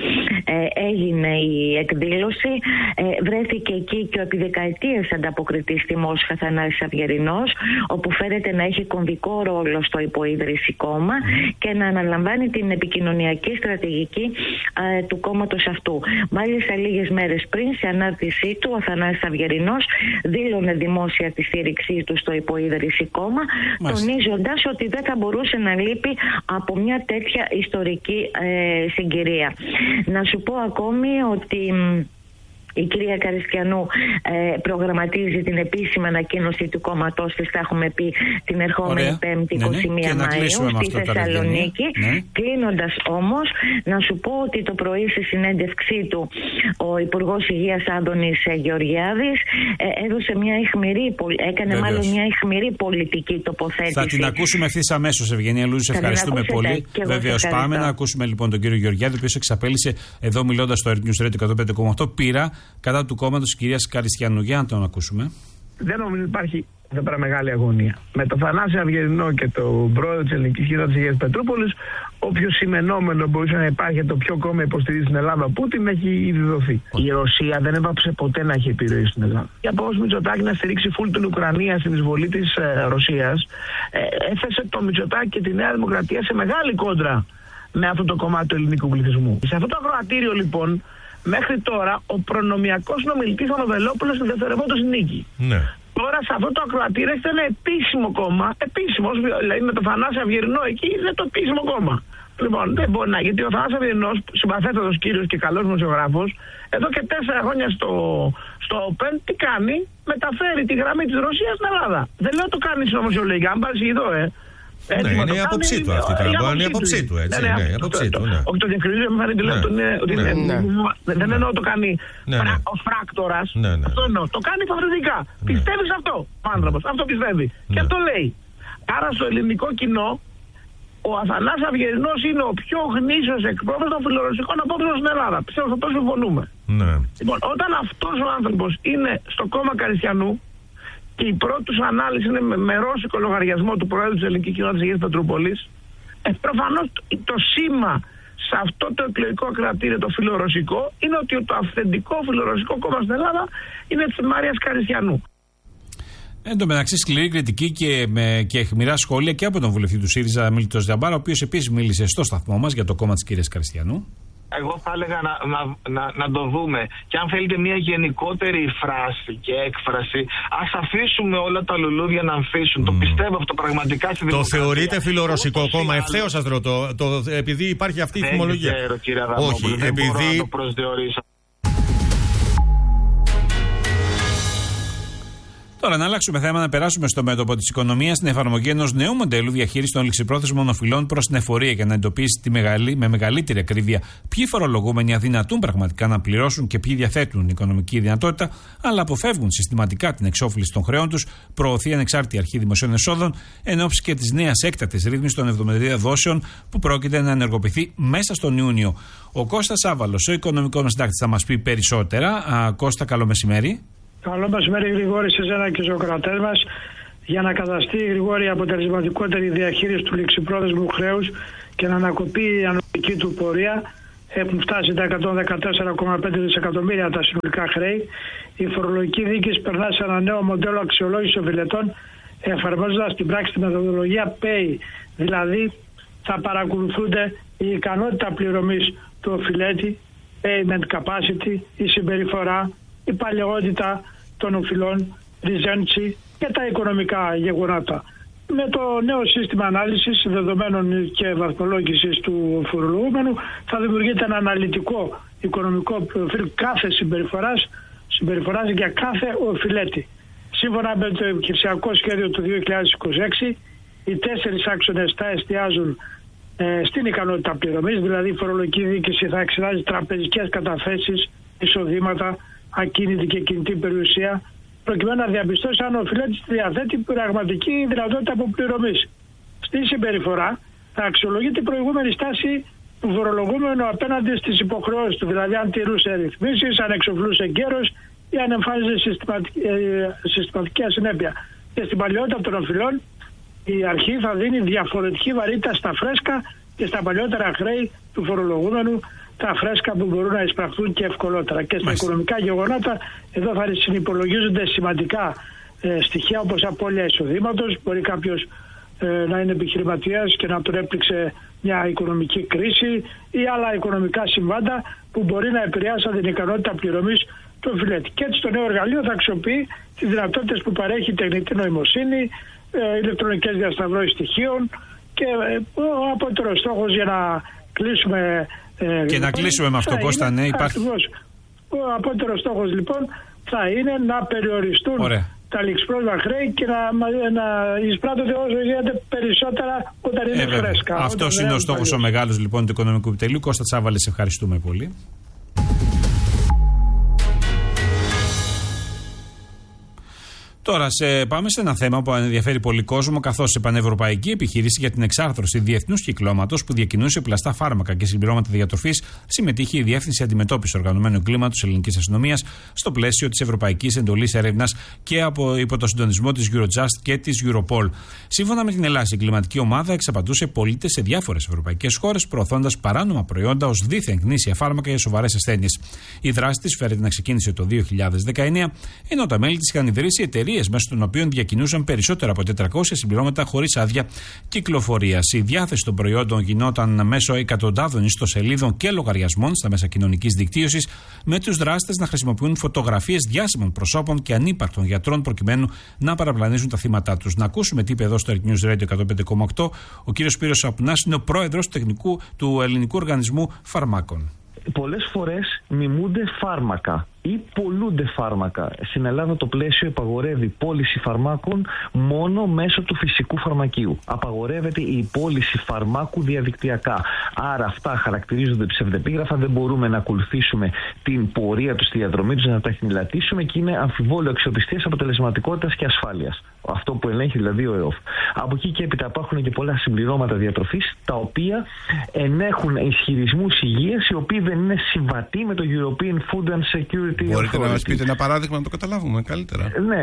έγινε η εκδήλωση. Βρέθηκε εκεί και ο επί δεκαετίες ανταποκριτής στη Μόσχα Θανάσης Αυγερινός, όπου φέρεται να έχει κομβικό ρόλο στο υποίδρυση κόμμα και να αναλαμβάνει την επικοινωνιακή στρατηγική του κόμματος αυτού. Μάλιστα, λίγες μέρες πριν, σε ανάρτησή του, ο Θανάσης Αυγερινός δήλωνε δημόσια τη στήριξή του στο υποίδρυση κόμμα, τονίζοντας ότι δεν θα μπορούσε να λείπει από μια τέτοια ιστορική συγκυρία. Να σου πω ακόμη ότι η κυρία Καριστιανού προγραμματίζει την επίσημη ανακοίνωση του κόμματός της, θα έχουμε πει, την ερχόμενη 5η 21 Μαΐου στη Θεσσαλονίκη. Κλείνοντας όμως, να σου πω ότι το πρωί στη συνέντευξή του ο Υπουργός Υγείας Άδωνης Γεωργιάδης έδωσε έκανε μια αιχμηρή πολιτική τοποθέτηση. Θα την ακούσουμε ευθύς αμέσως, Ευγενία Λούζη, ευχαριστούμε πολύ. Βεβαίως, πάμε να ακούσουμε λοιπόν τον κύριο Γεωργιάδη, ο οποίος εξαπέλυσε εδώ μιλώντας στο News Radio 105,8 πείρα κατά του κόμματος της κυρίας Καριστιανού. Για να τον ακούσουμε. Δεν νομίζω ότι υπάρχει εδώ πέρα μεγάλη αγωνία. Με τον Θανάση Αυγερινό και τον πρόεδρο της ελληνικής κοινότητας της Αγίας Πετρούπολης, όποιο σημενόμενο μπορούσε να υπάρχει, το ποιο κόμμα υποστηρίζει στην Ελλάδα Πούτιν, έχει ήδη δοθεί. Η Ρωσία δεν έβαψε ποτέ να έχει επιρροή στην Ελλάδα. Για πώς Μητσοτάκη να στηρίξει φουλ την Ουκρανία στην εισβολή της Ρωσίας, έθεσε το Μητσοτάκη και τη Νέα Δημοκρατία σε μεγάλη κόντρα με αυτό το κομμάτι του ελληνικού πληθυσμού. Σε αυτό το ακροατήριο λοιπόν, μέχρι τώρα ο προνομιακός συνομιλητής ο Νοβελόπουλος στην δευτερευόντως νίκη. Ναι. Τώρα σε αυτό το ακροατήριο έχετε ένα επίσημο κόμμα, δηλαδή με τον Θανάση Αυγερινό εκεί, είναι το επίσημο κόμμα. Λοιπόν, δεν μπορεί να, γιατί ο Θανάσης Αυγερινός, συμπαθέστατος κύριος και καλός δημοσιογράφος, εδώ και 4 χρόνια στο Open, τι κάνει, μεταφέρει τη γραμμή της Ρωσίας στην Ελλάδα. Δεν λέω το κάνει συνωμοσιολογικά, αν παρεξηγηθώ, ναι, είναι η άποψη του αυτή. Είναι η άποψη του, έτσι. Όχι, το διευκρινίζω, μου φαίνεται ότι δεν εννοώ το κάνει ο φράκτορας. Αυτό εννοώ. Το κάνει φαβριδικά. Πιστεύει σε αυτό ο άνθρωπος. Αυτό πιστεύει. Και αυτό λέει. Άρα στο ελληνικό κοινό, ο Αθανάσης Αυγερινός είναι ο πιο γνήσιος εκπρόσωπος των φιλορωσικών απόψεων στην Ελλάδα. Πιστεύω ότι αυτό συμφωνούμε. Λοιπόν, όταν αυτός ο άνθρωπος είναι στο κόμμα Καριστιανού, και η πρώτη τους ανάλυση είναι με ρώσικο λογαριασμό του Προέδρου της Ελληνικής Κοινότητας της Αγίας Πετρούπολης, προφανώς το σήμα σε αυτό το εκλογικό κρατήριο, το φιλορωσικό, είναι ότι το αυθεντικό φιλορωσικό κόμμα στην Ελλάδα είναι της Μαρίας Καριστιανού. Εν τω μεταξύ, σκληρή κριτική και αιχμηρά σχόλια και από τον βουλευτή του ΣΥΡΙΖΑ, Μίλτο Ζαμπάρα, ο οποίος επίσης μίλησε στο σταθμό μας για το κόμμα της κυρίας Καριστιανού. Εγώ θα έλεγα να το δούμε. Και αν θέλετε μια γενικότερη φράση και έκφραση, ας αφήσουμε όλα τα λουλούδια να αμφίσουν. Το πιστεύω αυτό πραγματικά στη δημοκρατία. Το θεωρείτε φιλορωσικό κόμμα? Ευθέως σας ρωτώ. Επειδή υπάρχει αυτή η θυμολογία. Δεν ξέρω, κύριε Αδαμόπουλο. Όχι, δεν επειδή. μπορώ να το προσδιορίσω. Τώρα, να αλλάξουμε θέμα, να περάσουμε στο μέτωπο της οικονομίας, στην εφαρμογή ενός νέου μοντέλου διαχείρισης των ληξιπρόθεσμων οφειλών προς την εφορία για να εντοπίσει με μεγαλύτερη ακρίβεια ποιοι φορολογούμενοι αδυνατούν πραγματικά να πληρώσουν και ποιοι διαθέτουν οικονομική δυνατότητα, αλλά αποφεύγουν συστηματικά την εξόφληση των χρεών τους, προωθεί ανεξάρτητη αρχή δημοσίων εσόδων, εν ώψη και της νέας έκτακτης ρύθμισης των 70 δόσεων που πρόκειται να ενεργοποιηθεί μέσα στον Ιούνιο. Ο Κώστας Άβαλος, ο οικονομικός μας συντάκτης, θα μας πει περισσότερα. Κώστα, καλό μεσημέρι. Καλό μεσημέρι, Γρηγόρη, σε εσένα και στους ακροατές μας. Για να καταστεί, Γρηγόρη, η αποτελεσματικότερη διαχείριση του ληξιπρόθεσμου χρέους και να ανακοπεί η ανωδική του πορεία, έχουν φτάσει τα 114,5 δισεκατομμύρια τα συνολικά χρέη. Η φορολογική διοίκηση περνά σε ένα νέο μοντέλο αξιολόγησης οφειλετών, εφαρμόζοντας στην πράξη τη μεθοδολογία PAY. Δηλαδή, θα παρακολουθούνται η ικανότητα πληρωμής του οφειλέτη, payment capacity, η συμπεριφορά, η παλαιότητα των οφειλών, ριζέντσι και τα οικονομικά γεγονότα. Με το νέο σύστημα ανάλυσης δεδομένων και βαθμολόγησης του φορολογούμενου θα δημιουργείται ένα αναλυτικό οικονομικό προφίλ κάθε συμπεριφοράς για κάθε οφειλέτη. Σύμφωνα με το επιχειρησιακό σχέδιο του 2026, οι 4 άξονες θα εστιάζουν στην ικανότητα πληρωμής, δηλαδή η φορολογική διοίκηση θα εξετάζει τραπεζικές καταθέσεις, εισοδήματα, ακίνητη και κινητή περιουσία, προκειμένου να διαπιστώσει αν ο οφειλέτης διαθέτει πραγματική δυνατότητα αποπληρωμής. Στη συμπεριφορά θα αξιολογείται η προηγούμενη στάση του φορολογούμενου απέναντι στις υποχρεώσεις του, δηλαδή αν τηρούσε ρυθμίσεις, αν εξοφλούσε εγκαίρως ή αν εμφάνιζε συστηματική ασυνέπεια. Και στην παλαιότητα των οφειλών η αρχή θα δίνει διαφορετική βαρύτητα στα φρέσκα και στα παλιότερα χρέη του φορολογούμενου, τα φρέσκα που μπορούν να εισπραχθούν και ευκολότερα. Και στα οικονομικά γεγονότα, εδώ θα συνυπολογίζονται σημαντικά στοιχεία όπως απώλεια εισοδήματος. Μπορεί κάποιος να είναι επιχειρηματίας και να τον έπληξε μια οικονομική κρίση ή άλλα οικονομικά συμβάντα που μπορεί να επηρεάσουν την ικανότητα πληρωμής του οφειλέτη. Και έτσι το νέο εργαλείο θα αξιοποιεί τις δυνατότητες που παρέχει η τεχνητή νοημοσύνη, ηλεκτρονικές διασταυρώσεις στοιχείων και ο απότερος στόχος για να κλείσουμε. Και να κλείσουμε με αυτό, Κώστα, ναι, υπάρχει. Ακριβώς. Ο απότερος στόχος λοιπόν θα είναι να περιοριστούν τα ληξιπρόθεσμα χρέη και να εισπράττονται όσο γίνεται περισσότερα όταν είναι φρέσκα. Αυτός είναι ο στόχος ο μεγάλος λοιπόν του Οικονομικού Επιτελείου. Κώστα Τσάβαλη, σε ευχαριστούμε πολύ. Τώρα πάμε σε ένα θέμα που ενδιαφέρει πολύ κόσμο, καθώς σε πανευρωπαϊκή επιχείρηση για την εξάρθρωση διεθνούς κυκλώματος που διακινούσε πλαστά φάρμακα και συμπληρώματα διατροφής συμμετείχε η Διεύθυνση Αντιμετώπισης Οργανωμένου Εγκλήματος Ελληνικής Αστυνομίας στο πλαίσιο της Ευρωπαϊκής Εντολής Έρευνας και υπό το συντονισμό της Eurojust και της Europol. Σύμφωνα με την Ελλάδα, η εγκληματική ομάδα εξαπατούσε πολίτες σε διάφορες ευρωπαϊκές χώρες, προωθώντας παράνομα προϊόντα ως δίθεν γνήσια φάρμακα για σοβαρές ασθένειες. Η δράση της φέρεται να ξεκίνησε το 2019, ενώ τα μέλη της είχαν ιδρύσει εταιρείες μέσω των οποίων διακινούσαν περισσότερα από 400 συμπληρώματα χωρίς άδεια κυκλοφορίας. Η διάθεση των προϊόντων γινόταν μέσω εκατοντάδων ιστοσελίδων και λογαριασμών στα μέσα κοινωνικής δικτύωσης, με τους δράστες να χρησιμοποιούν φωτογραφίες διάσημων προσώπων και ανύπαρκτων γιατρών προκειμένου να παραπλανήσουν τα θύματα τους. Να ακούσουμε τι είπε εδώ στο News Radio 105,8 ο κύριος Σπύρος Σαπουνάς, είναι ο πρόεδρος του Ελληνικού Οργανισμού Φαρμάκων. Πολλές φορές μιμούνται φάρμακα ή πολλούνται φάρμακα. Στην Ελλάδα το πλαίσιο απαγορεύει πώληση φαρμάκων μόνο μέσω του φυσικού φαρμακείου. Απαγορεύεται η πώληση φαρμάκου διαδικτυακά. Άρα αυτά χαρακτηρίζονται ψευδεπίγραφα, δεν μπορούμε να ακολουθήσουμε την πορεία του στη διαδρομή τους, να τα χνηλατήσουμε και είναι αμφιβόλαιο αξιοπιστίας, αποτελεσματικότητας και ασφάλειας. Αυτό που ελέγχει δηλαδή ο ΕΟΦ. Από εκεί και έπειτα υπάρχουν και πολλά συμπληρώματα διατροφής τα οποία ενέχουν ισχυρισμούς υγείας οι οποίοι δεν είναι συμβατοί με το European Food and Security. Μπορείτε να μας πείτε ένα παράδειγμα να το καταλάβουμε καλύτερα? Ναι.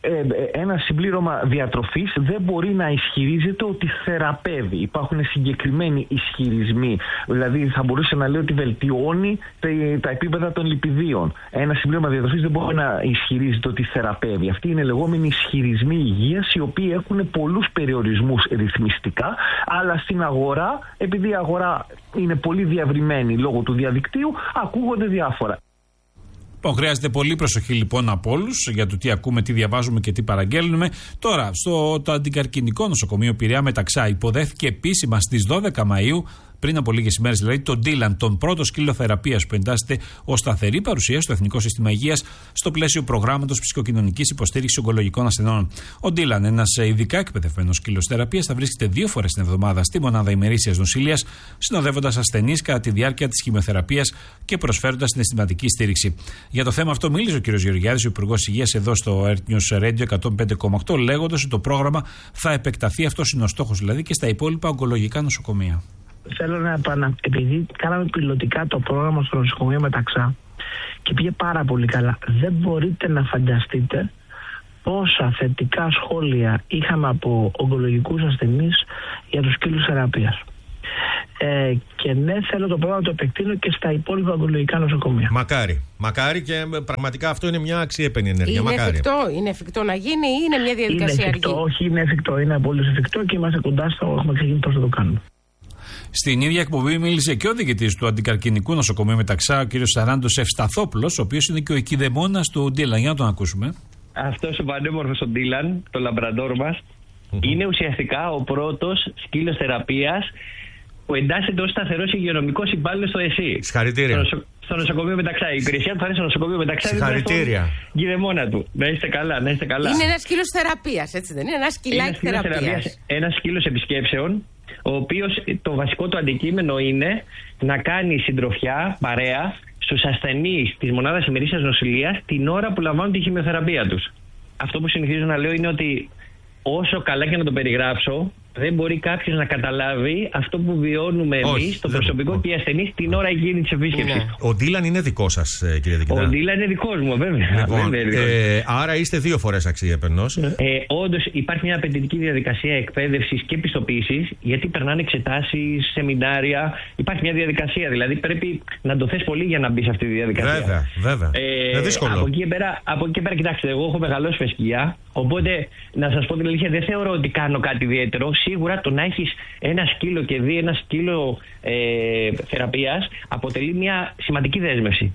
ένα συμπλήρωμα διατροφής δεν μπορεί να ισχυρίζεται ότι θεραπεύει. Υπάρχουν συγκεκριμένοι ισχυρισμοί. Δηλαδή θα μπορούσε να λέει ότι βελτιώνει τα επίπεδα των λιπιδίων. Ένα συμπλήρωμα διατροφής δεν μπορεί να ισχυρίζεται ότι θεραπεύει. Αυτοί είναι λεγόμενοι ισχυρισμοί υγείας, οι οποίοι έχουν πολλούς περιορισμούς ρυθμιστικά, αλλά στην αγορά, επειδή η αγορά είναι πολύ διαβριμένη λόγω του διαδικτύου, ακούγονται διάφορα. Χρειάζεται πολύ προσοχή λοιπόν από όλους για το τι ακούμε, τι διαβάζουμε και τι παραγγέλνουμε. Τώρα, το αντικαρκινικό νοσοκομείο Πειραιά Μεταξά υποδέχθηκε επίσημα στις 12 Μαΐου, πριν από λίγες ημέρες δηλαδή, τον Ντίλαν, τον πρώτο σκύλο θεραπείας που εντάσσεται ως σταθερή παρουσία στο Εθνικό Σύστημα Υγείας στο πλαίσιο προγράμματος ψυχοκοινωνικής υποστήριξης ογκολογικών ασθενών. Ο Ντίλαν, ένας ειδικά εκπαιδευμένος σκύλος θεραπείας, θα βρίσκεται 2 φορές την εβδομάδα στη μονάδα ημερήσιας νοσηλείας, συνοδεύοντας ασθενείς κατά τη διάρκεια της χημειοθεραπείας και προσφέροντας συναισθηματική στήριξη. Για το θέμα αυτό μίλησε ο κ. Γεωργιάδης, ο Υπουργός Υγείας, εδώ στο Earth News Radio 105,8, λέγοντας ότι το πρόγραμμα θα επεκταθεί, αυτός είναι ο στόχος δηλαδή, και στα υπόλοιπα ογκολογικά νοσοκομεία. Θέλω να επειδή κάναμε πιλωτικά το πρόγραμμα στο νοσοκομείο Μεταξά και πήγε πάρα πολύ καλά, δεν μπορείτε να φανταστείτε πόσα θετικά σχόλια είχαμε από ογκολογικούς ασθενείς για τους σκύλους θεραπείας. Και ναι, θέλω το πρόγραμμα να το επεκτείνω και στα υπόλοιπα ογκολογικά νοσοκομεία. Μακάρι και πραγματικά αυτό είναι μια αξιέπαινη ενέργεια. Είναι εφικτό να γίνει ή είναι μια διαδικασία αργή? Όχι, είναι εφικτό, είναι απολύτως εφικτό και είμαστε κοντά στο, έχουμε ξεκινήσει πώς θα το κάνουμε. Στην ίδια εκπομπή μίλησε και ο διοικητής του Αντικαρκινικού Νοσοκομείου Μεταξά, ο κ. Σαράντος Ευσταθόπουλος, ο οποίος είναι και ο οικειδαιμόνας του Ντίλαν. Για να τον ακούσουμε. Αυτός ο πανέμορφος ο Ντίλαν, το λαμπραντόρ μας, είναι ουσιαστικά ο πρώτος σκύλος θεραπείας που εντάσσεται ως σταθερός υγειονομικός υπάλληλος στο ΕΣΥ. Συγχαρητήρια. Στο νοσοκομείο Μεταξά. Η υπηρεσία του θα είναι στο νοσοκομείο Μεταξά. Συγχαρητήρια. Γιδεμόνα του. Να είστε καλά, να είστε καλά. Είναι ένας σκύλος θεραπείας, έτσι δεν είναι? Ένας σκυλάκι θεραπείας. Ένας σκύλος επισκέψεων, ο οποίος το βασικό του αντικείμενο είναι να κάνει συντροφιά, παρέα, στους ασθενείς της μονάδας ημερήσιας νοσηλείας την ώρα που λαμβάνουν τη χημειοθεραπεία τους. Αυτό που συνηθίζω να λέω είναι ότι όσο καλά και να το περιγράψω, δεν μπορεί κάποιος να καταλάβει αυτό που βιώνουμε εμείς, το προσωπικό και οι ασθενείς, την ώρα εκείνη της επίσκεψης. Ο Ντίλαν είναι δικός σας, κύριε Διοικητά? Ο Ντίλαν είναι δικός μου, βέβαια. Λοιπόν, άρα είστε 2 φορές αξιέπαινος. Όντως υπάρχει μια απαιτητική διαδικασία εκπαίδευσης και πιστοποίησης, γιατί περνάνε εξετάσεις, σεμινάρια. Υπάρχει μια διαδικασία, δηλαδή πρέπει να το θες πολύ για να μπει σε αυτή τη διαδικασία. Βέβαια. Είναι δύσκολο. Από εκεί και πέρα, κοιτάξτε, εγώ έχω μεγαλώσει με σκυλιά, οπότε να σας πω την αλήθεια, δεν θεωρώ ότι κάνω κάτι ιδιαίτερο. Σίγουρα το να έχεις ένα σκύλο και δει ένα σκύλο θεραπείας αποτελεί μια σημαντική δέσμευση.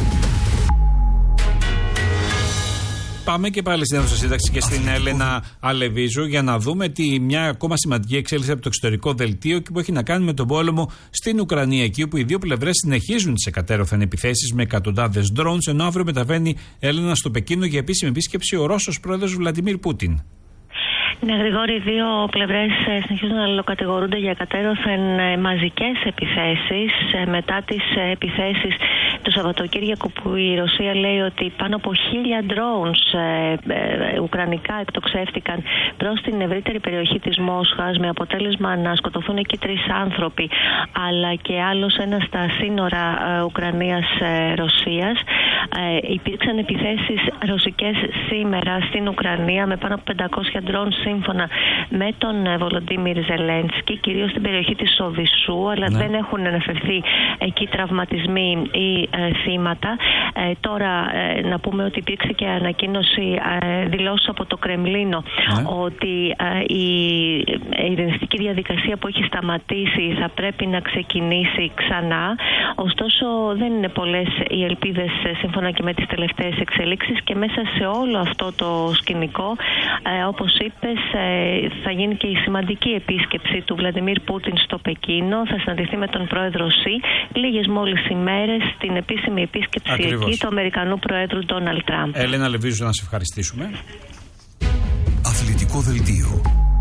Πάμε και πάλι στην αίθουσα σύνταξη και στην Έλενα Αλεβίζου για να δούμε μια ακόμα σημαντική εξέλιξη από το εξωτερικό δελτίο και που έχει να κάνει με τον πόλεμο στην Ουκρανία, εκεί όπου οι δύο πλευρές συνεχίζουν τις εκατέρωθεν επιθέσεις με εκατοντάδες drones, ενώ αύριο μεταβαίνει, Έλενα, στο Πεκίνο για επίσημη επίσκεψη ο Ρώσος πρόεδρος Βλαντιμίρ Πούτιν. Ναι, Γρηγόρη, οι δύο πλευρές συνεχίζουν να αλληλοκατηγορούνται για κατέρωθεν μαζικές επιθέσεις μετά τις επιθέσεις του Σαββατοκύριακου, που η Ρωσία λέει ότι πάνω από 1.000 drones ουκρανικά εκτοξεύτηκαν προς την ευρύτερη περιοχή της Μόσχας, με αποτέλεσμα να σκοτωθούν εκεί 3 άνθρωποι, αλλά και άλλος ένας στα σύνορα Ουκρανίας-Ρωσίας. Υπήρξαν επιθέσεις ρωσικές σήμερα στην Ουκρανία με πάνω από 500 drones σύμφωνα με τον Βολοντίμιρ Ζελένσκι, κυρίως στην περιοχή της Οδυσσού, αλλά δεν έχουν αναφερθεί εκεί τραυματισμοί ή θύματα. Τώρα να πούμε ότι υπήρξε και ανακοίνωση, δηλώσεις από το Κρεμλίνο, ότι η ειρηνιστική διαδικασία που έχει σταματήσει θα πρέπει να ξεκινήσει ξανά. Ωστόσο δεν είναι πολλές οι ελπίδες σύμφωνα και με τις τελευταίες εξελίξεις, και μέσα σε όλο αυτό το σκηνικό, όπως είπες, θα γίνει και η σημαντική επίσκεψη του Βλαντιμίρ Πούτιν στο Πεκίνο. Θα συναντηθεί με τον πρόεδρο Σι λίγες μόλις ημέρες στην επίσημη επίσκεψη εκεί του Αμερικανού Προέδρου Ντόναλντ Τραμπ. Έλενα Λεβίζου, να σε ευχαριστήσουμε. Αθλητικό δελτίο.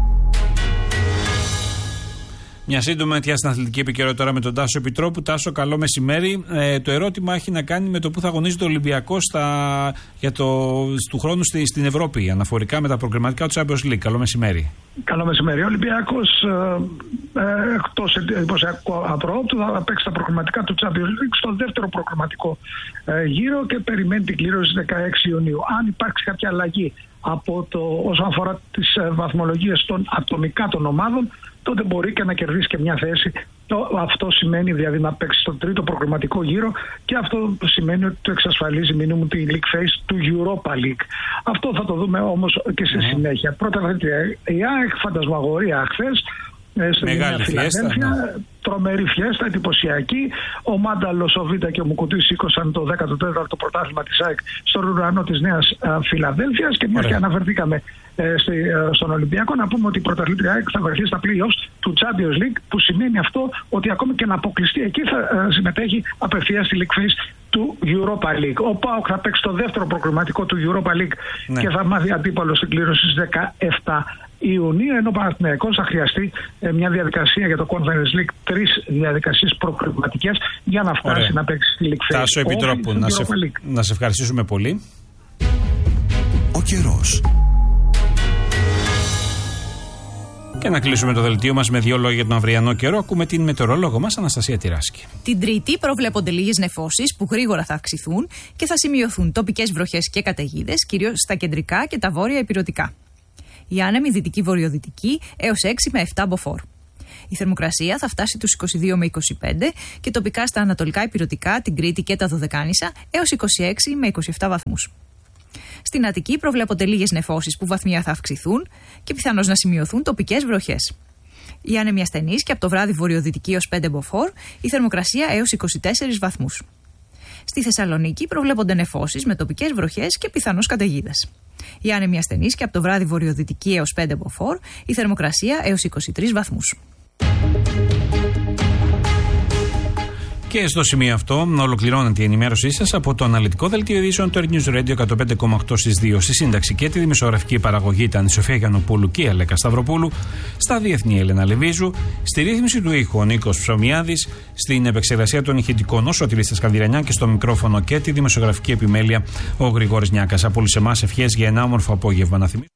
Μια σύντομη αιτία στην αθλητική επικαιρότητα τώρα με τον Τάσο Επιτρόπου. Τάσο, καλό μεσημέρι. Το ερώτημα έχει να κάνει με το που θα αγωνίζεται ο Ολυμπιακός του χρόνου στην Ευρώπη, αναφορικά με τα προκριματικά του Champions League. Καλό μεσημέρι. Καλό μεσημέρι. Ο Ολυμπιακός εκτός εντυπωσιακού απρόοπτου θα παίξει τα προκριματικά του Champions League στο δεύτερο προκριματικό γύρο και περιμένει την κλήρωση 16 Ιουνίου. Αν υπάρξει κάποια αλλαγή όσον αφορά τις βαθμολογίες ατομικά των ομάδων, τότε μπορεί και να κερδίσει και μια θέση. Αυτό σημαίνει δηλαδή να παίξει στον τρίτο προκριματικό γύρο και αυτό σημαίνει ότι το εξασφαλίζει minimum τη league phase του Europa League. Αυτό θα το δούμε όμως και στη συνέχεια. Πρώτα η ΑΕΚ, φαντασμαγορία χθες. Μεγάλη Φιλαδέλφια, τρομερή φιέστα, εντυπωσιακή. Ο Μάνταλος, ο Βίτα και ο Μουκουτής σήκωσαν το 14ο πρωτάθλημα της ΑΕΚ στον ουρανό της Νέας Φιλαδέλφειας. Και μια και αναφερθήκαμε στον Ολυμπιακό, να πούμε ότι η πρωταθλήτρια ΑΕΚ θα βρεθεί στα playoffs του Champions League, που σημαίνει αυτό ότι ακόμη και να αποκλειστεί εκεί θα συμμετέχει απευθείας στη league phase του Europa League. Ο ΠΑΟΚ θα παίξει το δεύτερο προκριματικό του Europa League και θα μάθει αντίπαλο στην κλήρωση στις 17 Ιουνίου, ενώ ο Παναθηναϊκός θα χρειαστεί μια διαδικασία για το Conference League, 3 διαδικασίες προκριματικές για να φτάσει να παίξει στη League Phase. Τάσο Επιτρόπου, να σε ευχαριστήσουμε πολύ. Ο καιρός. Και να κλείσουμε το δελτίο μας με 2 λόγια για τον αυριανό καιρό. Ακούμε την μετεωρολόγο μας, Αναστασία Τυράσκη. Την Τρίτη προβλέπονται λίγες νεφώσεις που γρήγορα θα αυξηθούν και θα σημειωθούν τοπικές βροχές και καταιγίδες, κυρίως στα κεντρικά και τα βόρεια ηπειρωτικά. Η άνεμη δυτική-βορειοδυτική έως 6 με 7 μποφόρ. Η θερμοκρασία θα φτάσει τους 22 με 25 και τοπικά στα ανατολικά ηπειρωτικά, την Κρήτη και τα Δωδεκάνησα έως 26 με 27 βαθμούς. Στην Αττική προβλέπονται λίγες νεφώσεις που βαθμία θα αυξηθούν και πιθανώς να σημειωθούν τοπικές βροχές. Η άνεμη ασθενής και από το βράδυ βορειοδυτική έως 5 μποφόρ, η θερμοκρασία έως 24 βαθμούς. Στη Θεσσαλονίκη προβλέπονται νεφώσεις με τοπικές βροχές και πιθανώς καταιγίδες. Η άνεμη ασθενής και από το βράδυ βορειοδυτική έως 5 μποφόρ, η θερμοκρασία έως 23 βαθμούς. Και στο σημείο αυτό ολοκληρώνεται η ενημέρωσή σας από το αναλυτικό δελτίο ειδήσεων του News Radio 105,8 στις 2. Στη σύνταξη και τη δημοσιογραφική παραγωγή ήταν η Σοφία Γιαννοπούλου και η Αλέκα Σταυροπούλου. Στα διεθνή Έλενα Λεβίζου. Στη ρύθμιση του ήχου ο Νίκος Ψωμιάδης. Στην επεξεργασία των ηχητικών ο Σωτηρής Σκανδυρανιά και στο μικρόφωνο και τη δημοσιογραφική επιμέλεια ο Γρηγόρης Νιάκας. Από όλους εμάς ευχές για ένα όμορφο απόγευμα. Να θυμίσω.